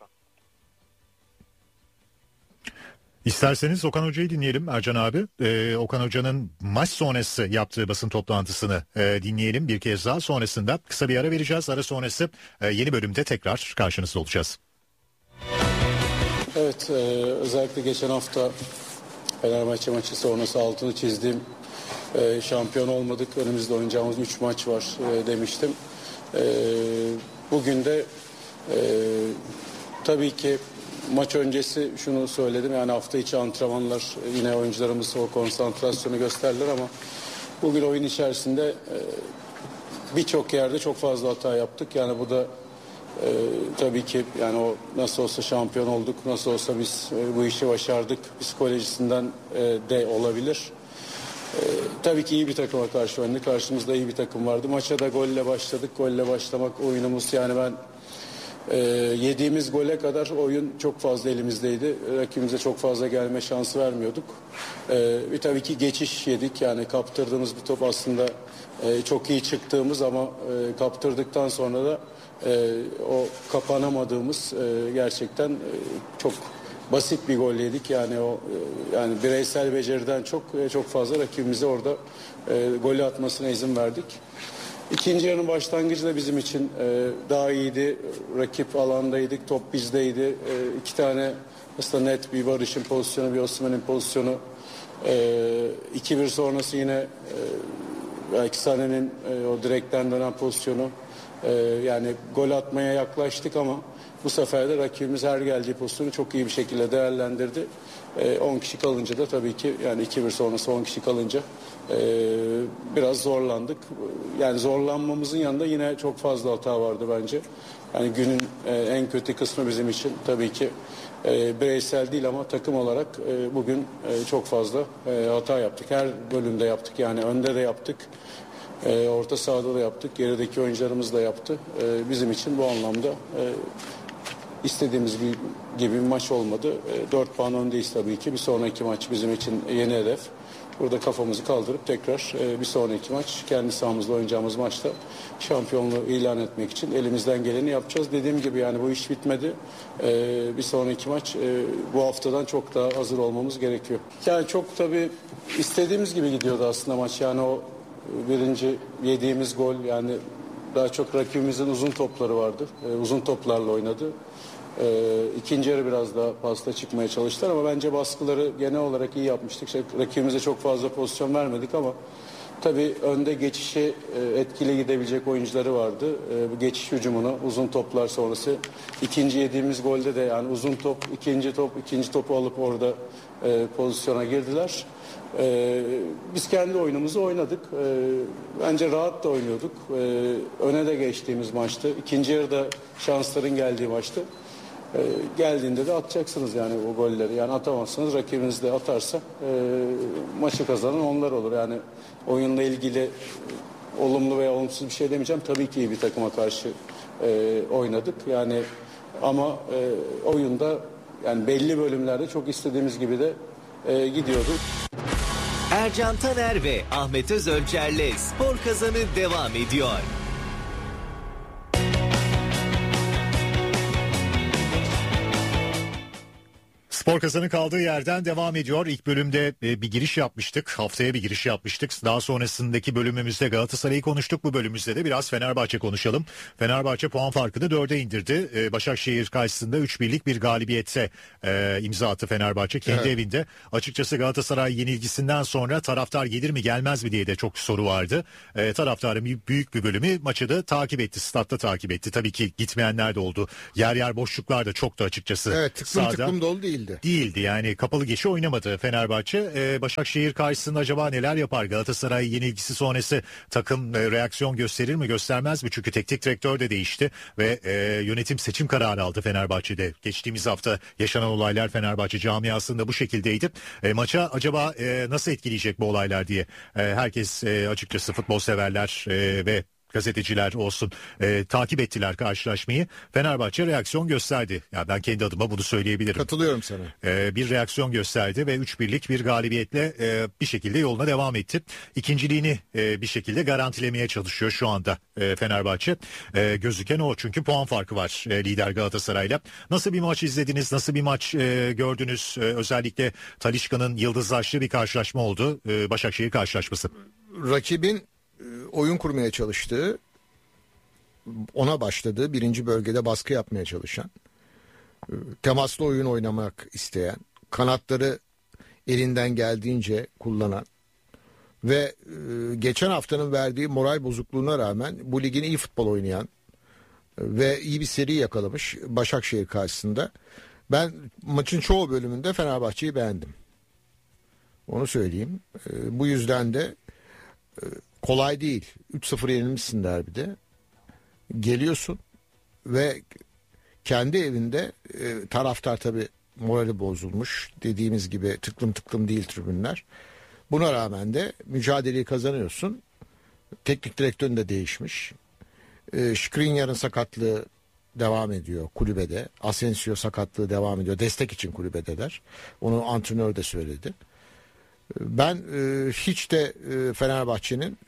İsterseniz Okan Hoca'yı dinleyelim Ercan abi. Ee, Okan Hoca'nın maç sonrası yaptığı basın toplantısını e, dinleyelim bir kez daha. Sonrasında kısa bir ara vereceğiz. Ara sonrası e, yeni bölümde tekrar karşınızda olacağız. Evet, e, özellikle geçen hafta Fenerbahçe maçı sonrası altını çizdiğim e, şampiyon olmadık. Önümüzde oynayacağımız üç maç var e, demiştim. E, bugün de e, tabii ki maç öncesi şunu söyledim. Yani hafta içi antrenmanlar yine oyuncularımız o konsantrasyonu gösterdiler ama bugün oyun içerisinde e, birçok yerde çok fazla hata yaptık. Yani bu da e, tabii ki yani o nasıl olsa şampiyon olduk, nasıl olsa biz e, bu işi başardık psikolojisinden e, de olabilir. E, tabii ki iyi bir takıma karşı oynadık. Karşımızda iyi bir takım vardı. Maça da golle başladık. Golle başlamak oyunumuz yani ben e, yediğimiz gole kadar oyun çok fazla elimizdeydi. Rakibimize çok fazla gelme şansı vermiyorduk. E, bir tabii ki geçiş yedik. Yani kaptırdığımız bir top aslında e, çok iyi çıktığımız ama e, kaptırdıktan sonra da e, o kapanamadığımız e, gerçekten e, çok basit bir gol yedik. Yani o e, yani bireysel beceriden çok e, çok fazla rakibimize orada e, golü atmasına izin verdik. İkinci yarının başlangıcı da bizim için e, daha iyiydi. Rakip alandaydık, top bizdeydi. E, iki tane aslında net bir Barış'ın pozisyonu, bir Osimhen'in pozisyonu. E, iki bir sonrası yine e, belki Sané'nin e, o direkten dönen pozisyonu. E, yani gol atmaya yaklaştık ama bu sefer de rakibimiz her geldiği pozisyonu çok iyi bir şekilde değerlendirdi. on kişi kalınca da tabii ki yani iki bir sonrası on kişi kalınca e, biraz zorlandık. Yani zorlanmamızın yanında yine çok fazla hata vardı bence. Yani günün e, en kötü kısmı bizim için tabii ki e, bireysel değil ama takım olarak e, bugün e, çok fazla e, hata yaptık. Her bölümde yaptık yani önde de yaptık. E, orta sahada da yaptık. Gerideki oyuncularımız da yaptı. E, bizim için bu anlamda e, İstediğimiz bir, gibi bir maç olmadı. E, dört puan öndeyiz tabii ki. Bir sonraki maç bizim için yeni hedef. Burada kafamızı kaldırıp tekrar e, bir sonraki maç kendi sahamızda oynayacağımız maçta şampiyonluğu ilan etmek için elimizden geleni yapacağız. Dediğim gibi yani bu iş bitmedi. E, bir sonraki maç e, bu haftadan çok daha hazır olmamız gerekiyor. Yani çok tabii istediğimiz gibi gidiyordu aslında maç. Yani o birinci yediğimiz gol yani daha çok rakibimizin uzun topları vardı. E, uzun toplarla oynadı. E, ikinci yarı biraz daha pasta çıkmaya çalıştılar ama bence baskıları genel olarak iyi yapmıştık. İşte rakibimize çok fazla pozisyon vermedik ama tabii önde geçişi e, etkili gidebilecek oyuncuları vardı. E, bu geçiş hücumunu uzun toplar sonrası ikinci yediğimiz golde de yani uzun top, ikinci top, ikinci topu alıp orada e, pozisyona girdiler. Ee, biz kendi oyunumuzu oynadık. Ee, bence rahat da oynuyorduk. Ee, öne de geçtiğimiz maçtı. İkinci yarıda şansların geldiği maçtı. Ee, geldiğinde de atacaksınız yani o golleri. Yani atamazsınız. Rakibiniz de atarsa e, maçı kazanan onlar olur. Yani oyunla ilgili olumlu veya olumsuz bir şey demeyeceğim. Tabii ki iyi bir takıma karşı e, oynadık. Yani ama e, oyunda yani belli bölümlerde çok istediğimiz gibi de e, gidiyordu. Ercan Taner ve Ahmet Özölçer'le Spor Kazanı devam ediyor. Spor Kazan'ın kaldığı yerden devam ediyor. İlk bölümde bir giriş yapmıştık. Haftaya bir giriş yapmıştık. Daha sonrasındaki bölümümüzde Galatasaray'ı konuştuk. Bu bölümümüzde de biraz Fenerbahçe konuşalım. Fenerbahçe puan farkını dörde indirdi. Başakşehir karşısında üç birlik bir galibiyete e, imza attı Fenerbahçe kendi evet. evinde. Açıkçası Galatasaray yenilgisinden sonra taraftar gelir mi gelmez mi diye de çok soru vardı. E, taraftarın büyük bir bölümü maçı da takip etti. Statta takip etti. Tabii ki gitmeyenler de oldu. Yer yer boşluklar da çoktu açıkçası. Evet, tıklım sahada. tıklım dolu değildi. Değildi yani, kapalı geçi oynamadı Fenerbahçe. Ee, Başakşehir karşısında acaba neler yapar? Galatasaray yenilgisi sonrası takım e, reaksiyon gösterir mi göstermez mi? Çünkü teknik direktör de değişti ve e, yönetim seçim kararı aldı Fenerbahçe'de. Geçtiğimiz hafta yaşanan olaylar Fenerbahçe camiasında bu şekildeydi. E, maça acaba e, nasıl etkileyecek bu olaylar diye e, herkes e, açıkçası futbol severler e, ve gazeteciler olsun e, takip ettiler karşılaşmayı. Fenerbahçe reaksiyon gösterdi. Ya ben kendi adıma bunu söyleyebilirim. Katılıyorum sana. E, bir reaksiyon gösterdi ve üç birlik bir galibiyetle e, bir şekilde yoluna devam etti. İkinciliğini e, bir şekilde garantilemeye çalışıyor şu anda e, Fenerbahçe. E, gözüken o, çünkü puan farkı var e, lider Galatasaray'la. Nasıl bir maç izlediniz? Nasıl bir maç e, gördünüz? E, özellikle Talisca'nın yıldızlaştığı bir karşılaşma oldu. E, Başakşehir karşılaşması. Rakibin oyun kurmaya çalıştığı, ona başladığı, birinci bölgede baskı yapmaya çalışan, temaslı oyun oynamak isteyen, kanatları elinden geldiğince kullanan ve geçen haftanın verdiği moral bozukluğuna rağmen bu ligin iyi futbol oynayan ve iyi bir seri yakalamış Başakşehir karşısında. Ben maçın çoğu bölümünde Fenerbahçe'yi beğendim. Onu söyleyeyim. Bu yüzden de kolay değil. üç sıfır yenilmişsin derbide. Geliyorsun ve kendi evinde e, taraftar tabii morali bozulmuş. Dediğimiz gibi tıklım tıklım değil tribünler. Buna rağmen de mücadeleyi kazanıyorsun. Teknik direktörün de değişmiş. E, Skriniar'ın sakatlığı devam ediyor kulübede. Asensio sakatlığı devam ediyor. Destek için kulübedeler. Onu antrenör de söyledi. Ben e, hiç de e, Fenerbahçe'nin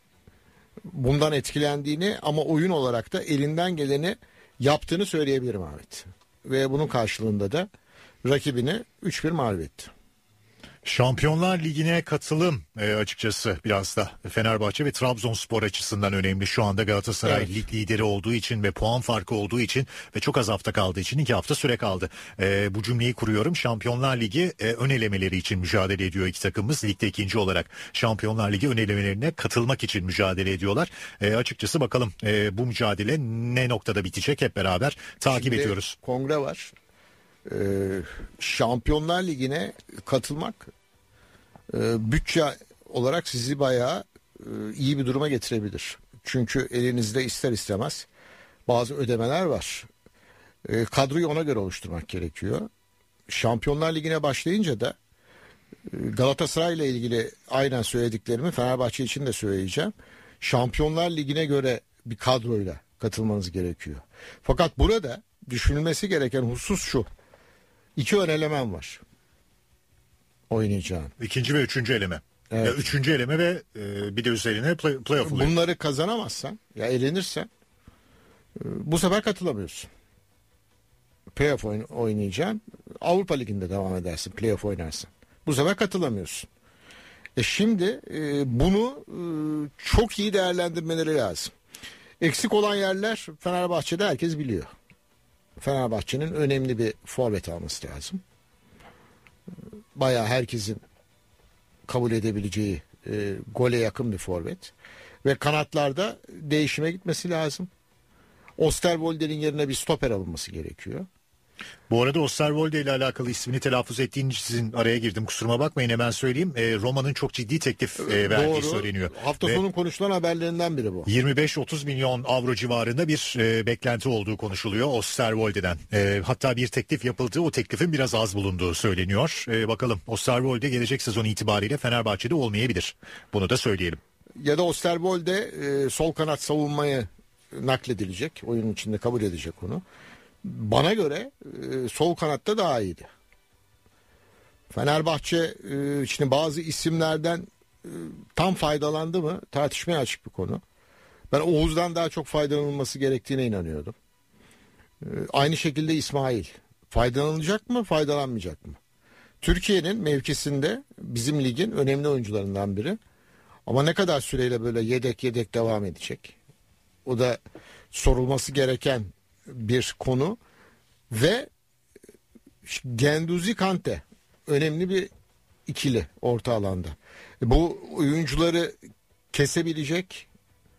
bundan etkilendiğini ama oyun olarak da elinden geleni yaptığını söyleyebilirim Ahmet. Ve bunun karşılığında da rakibini üç bir mağlup etti. Şampiyonlar Ligi'ne katılım e, açıkçası biraz da Fenerbahçe ve Trabzonspor açısından önemli. Şu anda Galatasaray evet. lig lideri olduğu için ve puan farkı olduğu için ve çok az hafta kaldığı için iki hafta süre kaldı. E, bu cümleyi kuruyorum. Şampiyonlar Ligi e, ön elemeleri için mücadele ediyor iki takımımız. Ligde ikinci olarak Şampiyonlar Ligi ön elemelerine katılmak için mücadele ediyorlar. E, açıkçası bakalım e, bu mücadele ne noktada bitecek, hep beraber takip Şimdi ediyoruz. Kongre var. Ee, Şampiyonlar Ligi'ne katılmak e, bütçe olarak sizi bayağı e, iyi bir duruma getirebilir. Çünkü elinizde ister istemez bazı ödemeler var. E, kadroyu ona göre oluşturmak gerekiyor. Şampiyonlar Ligi'ne başlayınca da e, Galatasaray ile ilgili aynen söylediklerimi Fenerbahçe için de söyleyeceğim. Şampiyonlar Ligi'ne göre bir kadroyla katılmanız gerekiyor. Fakat burada düşünülmesi gereken husus şu. İki ön elemen var. Oynayacağın. İkinci ve üçüncü eleme. Evet. Ya üçüncü eleme ve e, bir de üzerine play, playoff oluyor. Bunları kazanamazsan, ya elenirsen e, bu sefer katılamıyorsun. Playoff oyn- oynayacaksın. Avrupa Ligi'nde devam edersin. Playoff oynarsın. Bu sefer katılamıyorsun. E şimdi e, bunu e, çok iyi değerlendirmeleri lazım. Eksik olan yerler Fenerbahçe'de herkes biliyor. Fenerbahçe'nin önemli bir forvet alması lazım. Bayağı herkesin kabul edebileceği e, gole yakın bir forvet. Ve kanatlarda değişime gitmesi lazım. Osterwolde'nin yerine bir stoper alınması gerekiyor. Bu arada Osterwolde ile alakalı ismini telaffuz ettiğin için sizin araya girdim. Kusuruma bakmayın, hemen söyleyeyim. E, Roma'nın çok ciddi teklif e, verdiği Doğru. söyleniyor. Hafta sonu konuşulan haberlerinden biri bu. yirmi beş otuz milyon avro civarında bir e, beklenti olduğu konuşuluyor Osterwolde'den. E, hatta bir teklif yapıldı. O teklifin biraz az bulunduğu söyleniyor. E, bakalım Osterwolde gelecek sezon itibariyle Fenerbahçe'de olmayabilir. Bunu da söyleyelim. Ya da Osterwolde e, sol kanat savunmayı nakledilecek. Oyunun içinde kabul edecek onu. Bana göre e, sol kanatta daha iyiydi. Fenerbahçe e, şimdi bazı isimlerden e, tam faydalandı mı tartışmaya açık bir konu. Ben Oğuz'dan daha çok faydalanılması gerektiğine inanıyordum. E, aynı şekilde İsmail. Faydalanacak mı, faydalanmayacak mı? Türkiye'nin mevkisinde bizim ligin önemli oyuncularından biri. Ama ne kadar süreyle böyle yedek yedek devam edecek? O da sorulması gereken bir konu. Ve Genduzi Kante önemli bir ikili orta alanda. Bu oyuncuları kesebilecek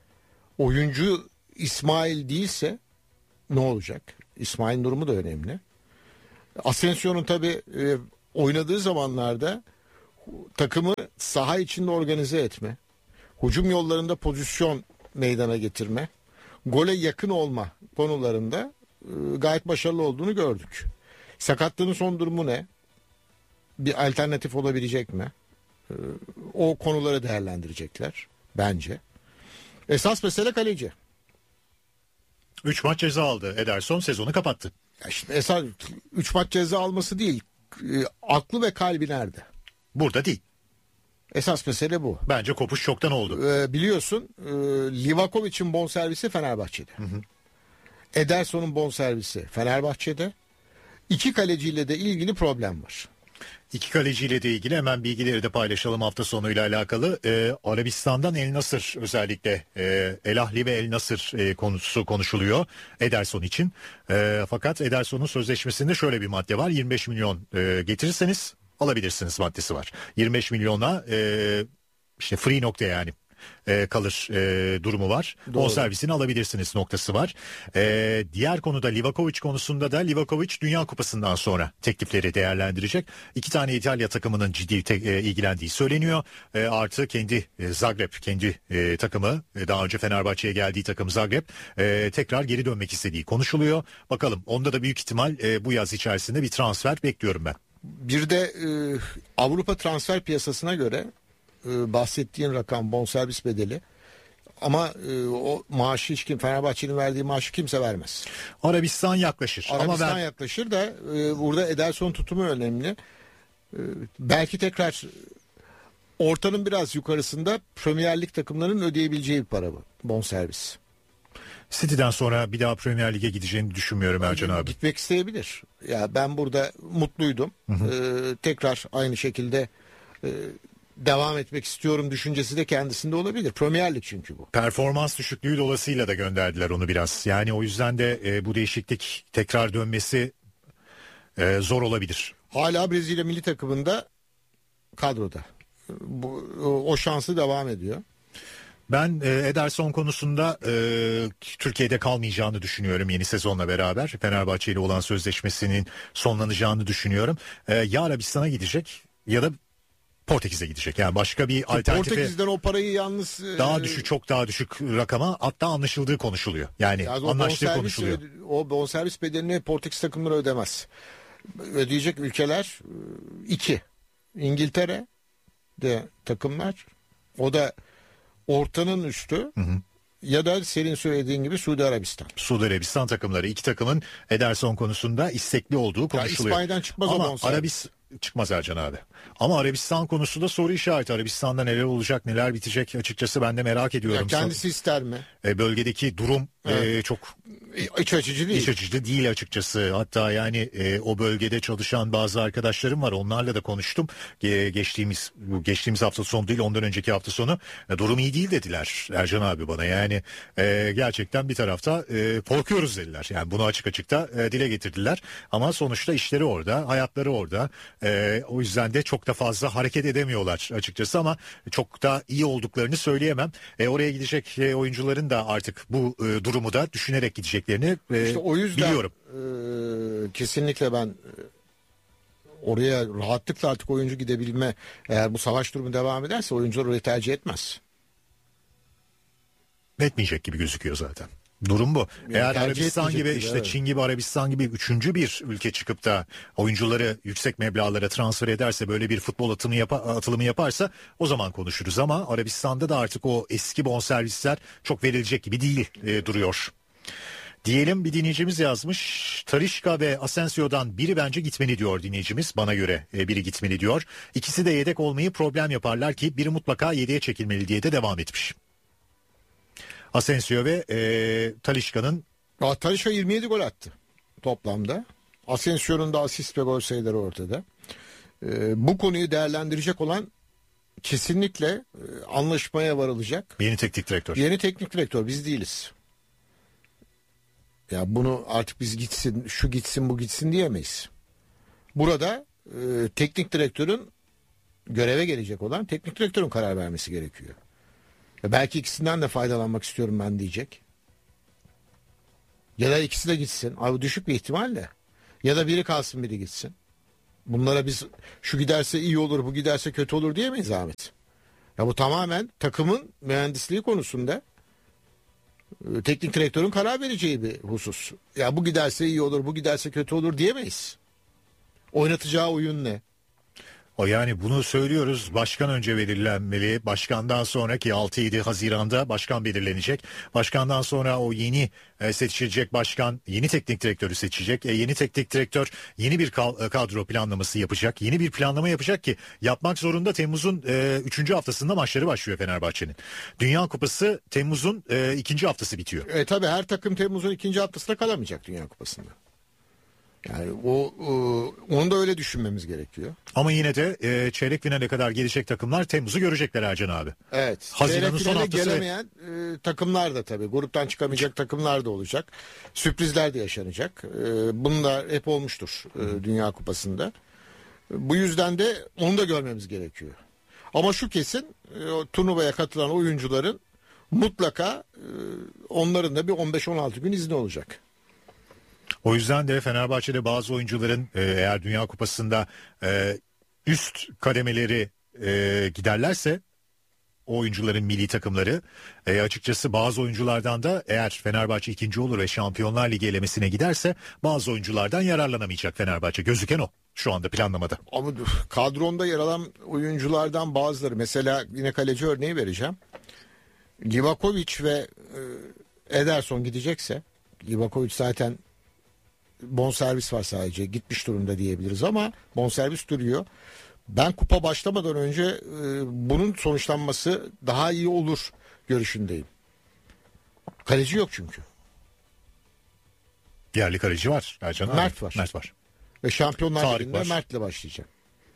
oyuncu İsmail değilse ne olacak? İsmail'in durumu da önemli. Asensio'nun tabii e, oynadığı zamanlarda takımı saha içinde organize etme, hücum yollarında pozisyon meydana getirme, gole yakın olma konularında e, gayet başarılı olduğunu gördük. Sakatlığının son durumu ne? Bir alternatif olabilecek mi? E, o konuları değerlendirecekler bence. Esas mesele kaleci. üç maç ceza aldı. Ederson sezonu kapattı. Ya şimdi esas üç maç ceza alması değil. E, aklı ve kalbi nerede? Burada değil. Esas mesele bu. Bence kopuş çoktan oldu. E, biliyorsun e, Livakovic'in bonservisi Fenerbahçe'de. Hı hı. Ederson'un bonservisi Fenerbahçe'de. İki kaleciyle de ilgili problem var. İki kaleciyle de ilgili hemen bilgileri de paylaşalım hafta sonuyla alakalı. Ee, Arabistan'dan El Nasır özellikle e, El Ahli ve El Nasır e, konusu konuşuluyor Ederson için. E, fakat Ederson'un sözleşmesinde şöyle bir madde var. yirmi beş milyon e, getirirseniz alabilirsiniz maddesi var. yirmi beş milyona e, işte free nokta yani. E, kalır e, durumu var. Bonservisini alabilirsiniz noktası var. E, diğer konuda Livakovic konusunda da Livakovic Dünya Kupası'ndan sonra teklifleri değerlendirecek. İki tane İtalya takımının ciddi te- e, ilgilendiği söyleniyor. E, artı kendi e, Zagreb kendi e, takımı e, daha önce Fenerbahçe'ye geldiği takım Zagreb e, tekrar geri dönmek istediği konuşuluyor. Bakalım onda da büyük ihtimal e, bu yaz içerisinde bir transfer bekliyorum ben. Bir de e, Avrupa transfer piyasasına göre bahsettiğin rakam bonservis bedeli ama e, o maaşı hiç kim Fenerbahçe'nin verdiği maaşı kimse vermez. Arabistan yaklaşır. Arabistan ama ben... yaklaşır da e, burada Ederson tutumu önemli. E, belki tekrar ortanın biraz yukarısında Premier Lig takımlarının ödeyebileceği bir para bu bonservis. City'den sonra bir daha Premier Lig'e gideceğini düşünmüyorum Ercan abi. Gitmek isteyebilir. Ya ben burada mutluydum. Hı hı. E, tekrar aynı şekilde e, devam etmek istiyorum düşüncesi de kendisinde olabilir. Premier Lig çünkü bu. Performans düşüklüğü dolayısıyla da gönderdiler onu biraz. Yani o yüzden de e, bu değişiklik tekrar dönmesi e, zor olabilir. Hala Brezilya milli takımında kadroda. Bu, o şansı devam ediyor. Ben e, Ederson konusunda e, Türkiye'de kalmayacağını düşünüyorum yeni sezonla beraber. Fenerbahçe ile olan sözleşmesinin sonlanacağını düşünüyorum. E, ya Arabistan'a gidecek ya da Portekiz'e gidecek. Yani başka bir alternatifi. Portekiz'den o parayı yalnız daha düşük, çok daha düşük rakama, hatta anlaşıldığı konuşuluyor. Yani, yani anlaştığı konuşuluyor. O bonservis bedelini Portekiz takımları ödemez. Ödeyecek ülkeler iki. İngiltere de takımlar. O da ortanın üstü. Hı hı. Ya da senin söylediğin gibi Suudi Arabistan. Suudi Arabistan takımları, iki takımın Ederson konusunda istekli olduğu konuşuluyor. Ya İspanya'dan çıkmaz ama o bonservis. Arabistan çıkmaz Ercan abi. Ama Arabistan konusunda soru işareti. Arabistan'da neler olacak, neler bitecek açıkçası ben de merak ediyorum. Ya kendisi ister mi? E, bölgedeki durum evet. e, çok iç açıcı değil. İç açıcı değil açıkçası. Hatta yani e, o bölgede çalışan bazı arkadaşlarım var. Onlarla da konuştum. Ge- geçtiğimiz geçtiğimiz hafta sonu değil, ondan önceki hafta sonu e, durum iyi değil dediler Ercan abi bana. Yani e, gerçekten bir tarafta e, korkuyoruz dediler. Yani bunu açık açıkta e, dile getirdiler. Ama sonuçta işleri orada, hayatları orada. E, o yüzden de çok da fazla hareket edemiyorlar açıkçası ama çok da iyi olduklarını söyleyemem. E, oraya gidecek e, oyuncuların da artık bu e, durumu da düşünerek gideceklerini e, işte o yüzden, biliyorum. E, kesinlikle ben oraya rahatlıkla artık oyuncu gidebilme, eğer bu savaş durumu devam ederse oyuncular orayı tercih etmez. Etmeyecek gibi gözüküyor zaten. Durum bu. Yani eğer Arabistan gibi işte evet. Çin gibi Arabistan gibi üçüncü bir ülke çıkıp da oyuncuları yüksek meblağlara transfer ederse, böyle bir futbol atımı yap- atılımı yaparsa o zaman konuşuruz. Ama Arabistan'da da artık o eski bonservisler çok verilecek gibi değil e, duruyor. Diyelim, bir dinleyicimiz yazmış. Talisca ve Asensio'dan biri bence gitmeli diyor dinleyicimiz. Bana göre e, biri gitmeli diyor. İkisi de yedek olmayı problem yaparlar ki biri mutlaka yedeğe çekilmeli diye de devam etmiş. Asensio ve e, Talisca'nın... Talisca yirmi yedi gol attı toplamda. Asensio'nun da asist ve gol sayıları ortada. Ee, bu konuyu değerlendirecek olan kesinlikle e, anlaşmaya varılacak. Yeni teknik direktör. Yeni teknik direktör, biz değiliz. Ya bunu artık biz gitsin, şu gitsin, bu gitsin diyemeyiz. Burada e, teknik direktörün göreve gelecek olan teknik direktörün karar vermesi gerekiyor. Ya belki ikisinden de faydalanmak istiyorum ben diyecek. Ya da ikisi de gitsin. Abi düşük bir ihtimalle. Ya da biri kalsın, biri gitsin. Bunlara biz şu giderse iyi olur, bu giderse kötü olur diyemeyiz Ahmet. Ya bu tamamen takımın mühendisliği konusunda e, teknik direktörün karar vereceği bir husus. Ya bu giderse iyi olur, bu giderse kötü olur diyemeyiz. Oynatacağı oyun ne? O yani bunu söylüyoruz. Başkan önce belirlenmeli. Başkandan sonraki altı yedi Haziran'da başkan belirlenecek. Başkandan sonra o yeni e, seçilecek başkan yeni teknik direktörü seçecek. E, yeni teknik direktör yeni bir kadro planlaması yapacak. Yeni bir planlama yapacak ki yapmak zorunda. Temmuz'un e, üçüncü haftasında maçları başlıyor Fenerbahçe'nin. Dünya Kupası Temmuz'un e, ikinci haftası bitiyor. E tabi her takım Temmuz'un ikinci haftasında kalamayacak Dünya Kupası'nda. Yani o, o onu da öyle düşünmemiz gerekiyor. Ama yine de e, çeyrek finale kadar gelecek takımlar Temmuz'u görecekler Ercan abi. Evet. Haziran'ın son haftası gelemeyen e, takımlar da tabii. Gruptan çıkamayacak takımlar da olacak. Sürprizler de yaşanacak. E, bunlar hep olmuştur e, Dünya Kupası'nda. E, bu yüzden de onu da görmemiz gerekiyor. Ama şu kesin e, o turnuvaya katılan oyuncuların mutlaka e, onların da bir on beş on altı gün izni olacak. O yüzden de Fenerbahçe'de bazı oyuncuların e, eğer Dünya Kupası'nda e, üst kademeleri e, giderlerse o oyuncuların milli takımları e, açıkçası bazı oyunculardan da eğer Fenerbahçe ikinci olur ve Şampiyonlar Ligi elemesine giderse bazı oyunculardan yararlanamayacak Fenerbahçe. Gözüken o şu anda planlamada. Ama kadronda yer alan oyunculardan bazıları, mesela yine kaleci örneği vereceğim. Livakovic ve e, Ederson gidecekse, Livakovic zaten bonservis var sadece, gitmiş durumda diyebiliriz ama bonservis duruyor. Ben kupa başlamadan önce e, bunun sonuçlanması daha iyi olur görüşündeyim. Kaleci yok çünkü. Yerli kaleci var Ercan abi. Mert var. Mert var. Ve Şampiyonlar Tarık Ligi'nde var. Mert'le başlayacak.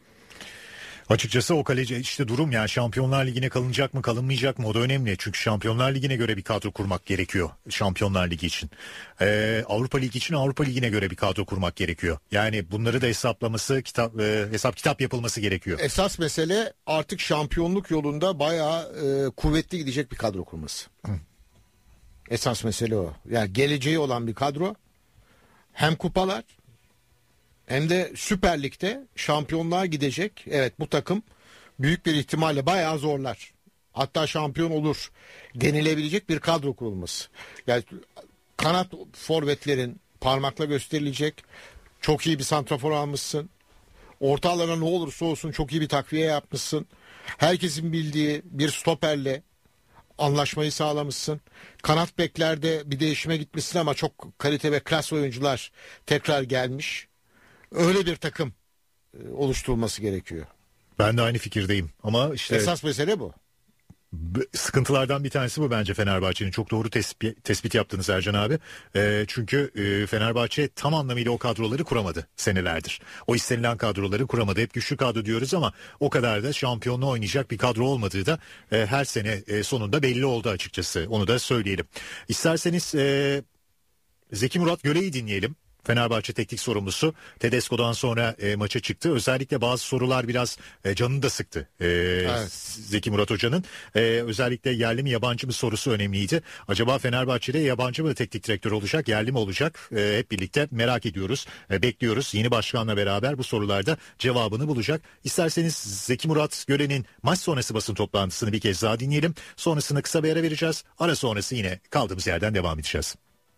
Açıkçası o kaleci işte durum yani Şampiyonlar Ligi'ne kalınacak mı kalınmayacak mı o da önemli. Çünkü Şampiyonlar Ligi'ne göre bir kadro kurmak gerekiyor Şampiyonlar Ligi için. Ee, Avrupa Ligi için Avrupa Ligi'ne göre bir kadro kurmak gerekiyor. Yani bunları da hesaplaması, kitap e, hesap kitap yapılması gerekiyor. Esas mesele artık şampiyonluk yolunda bayağı e, kuvvetli gidecek bir kadro kurması. Hı. Esas mesele o. Yani geleceği olan bir kadro, hem kupalar hem de Süper Lig'de şampiyonluğa gidecek. Evet, bu takım büyük bir ihtimalle bayağı zorlar. Hatta şampiyon olur denilebilecek bir kadro kurulması. Yani kanat forvetlerin parmakla gösterilecek. Çok iyi bir santrafor almışsın. Orta alana ne olursa olsun çok iyi bir takviye yapmışsın. Herkesin bildiği bir stoperle anlaşmayı sağlamışsın. Kanat beklerde bir değişime gitmişsin ama çok kalite ve klas oyuncular tekrar gelmiş. Öyle bir takım oluşturulması gerekiyor. Ben de aynı fikirdeyim ama işte esas mesele bu. Sıkıntılardan bir tanesi bu bence Fenerbahçe'nin. Çok doğru tespit, tespit yaptınız Ercan abi. E, çünkü e, Fenerbahçe tam anlamıyla o kadroları kuramadı senelerdir. O istenilen kadroları kuramadı. Hep güçlü kadro diyoruz ama o kadar da şampiyonluğu oynayacak bir kadro olmadığı da e, her sene e, sonunda belli oldu açıkçası. Onu da söyleyelim. İsterseniz e, Zeki Murat Göle'yi dinleyelim. Fenerbahçe teknik sorumlusu Tedesco'dan sonra e, maça çıktı. Özellikle bazı sorular biraz e, canını da sıktı. E, evet. Zeki Murat Hoca'nın. E, özellikle yerli mi yabancı mı sorusu önemliydi. Acaba Fenerbahçe'de yabancı mı teknik direktör olacak, yerli mi olacak? E, hep birlikte merak ediyoruz, e, bekliyoruz. Yeni başkanla beraber bu sorularda cevabını bulacak. İsterseniz Zeki Murat Göle'nin maç sonrası basın toplantısını bir kez daha dinleyelim. Sonrasında kısa bir ara vereceğiz. Ara sonrası yine kaldığımız yerden devam edeceğiz.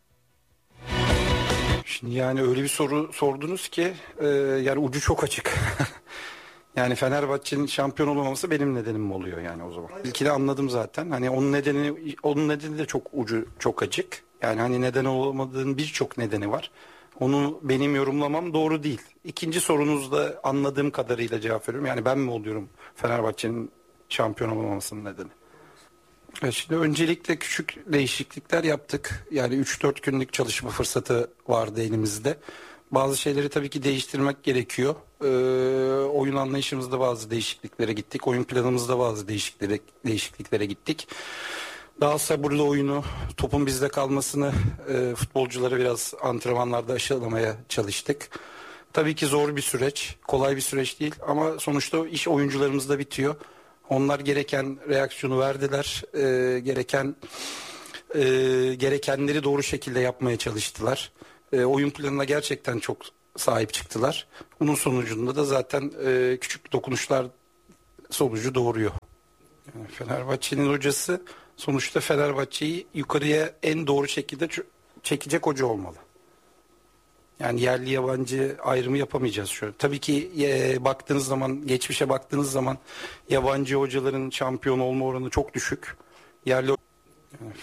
Şimdi yani öyle bir soru sordunuz ki e, yani ucu çok açık. Yani Fenerbahçe'nin şampiyon olamaması benim nedenim mi oluyor yani o zaman? İlkini anladım zaten. Hani onun nedeni onun nedeni de çok ucu çok açık. Yani hani neden olamadığının birçok nedeni var. Onu benim yorumlamam doğru değil. İkinci sorunuzda anladığım kadarıyla cevap veriyorum. Yani ben mi oluyorum Fenerbahçe'nin şampiyon olamamasının nedeni? Şimdi öncelikle küçük değişiklikler yaptık. Yani üç dört günlük çalışma fırsatı vardı elimizde. Bazı şeyleri tabii ki değiştirmek gerekiyor. Ee, oyun anlayışımızda bazı değişikliklere gittik. Oyun planımızda bazı değişikliklere, değişikliklere gittik. Daha sabırlı oyunu, topun bizde kalmasını e, futbolcuları biraz antrenmanlarda aşılamaya çalıştık. Tabii ki zor bir süreç, kolay bir süreç değil ama sonuçta iş oyuncularımızda bitiyor. Onlar gereken reaksiyonu verdiler, e, gereken e, gerekenleri doğru şekilde yapmaya çalıştılar. E, oyun planına gerçekten çok sahip çıktılar. Bunun sonucunda da zaten e, küçük dokunuşlar sonucu doğuruyor. Yani Fenerbahçe'nin hocası sonuçta Fenerbahçe'yi yukarıya en doğru şekilde çekecek hoca olmalı. Yani yerli yabancı ayrımı yapamayacağız şu an. Tabii ki e, baktığınız zaman, geçmişe baktığınız zaman yabancı hocaların şampiyon olma oranı çok düşük. Yerli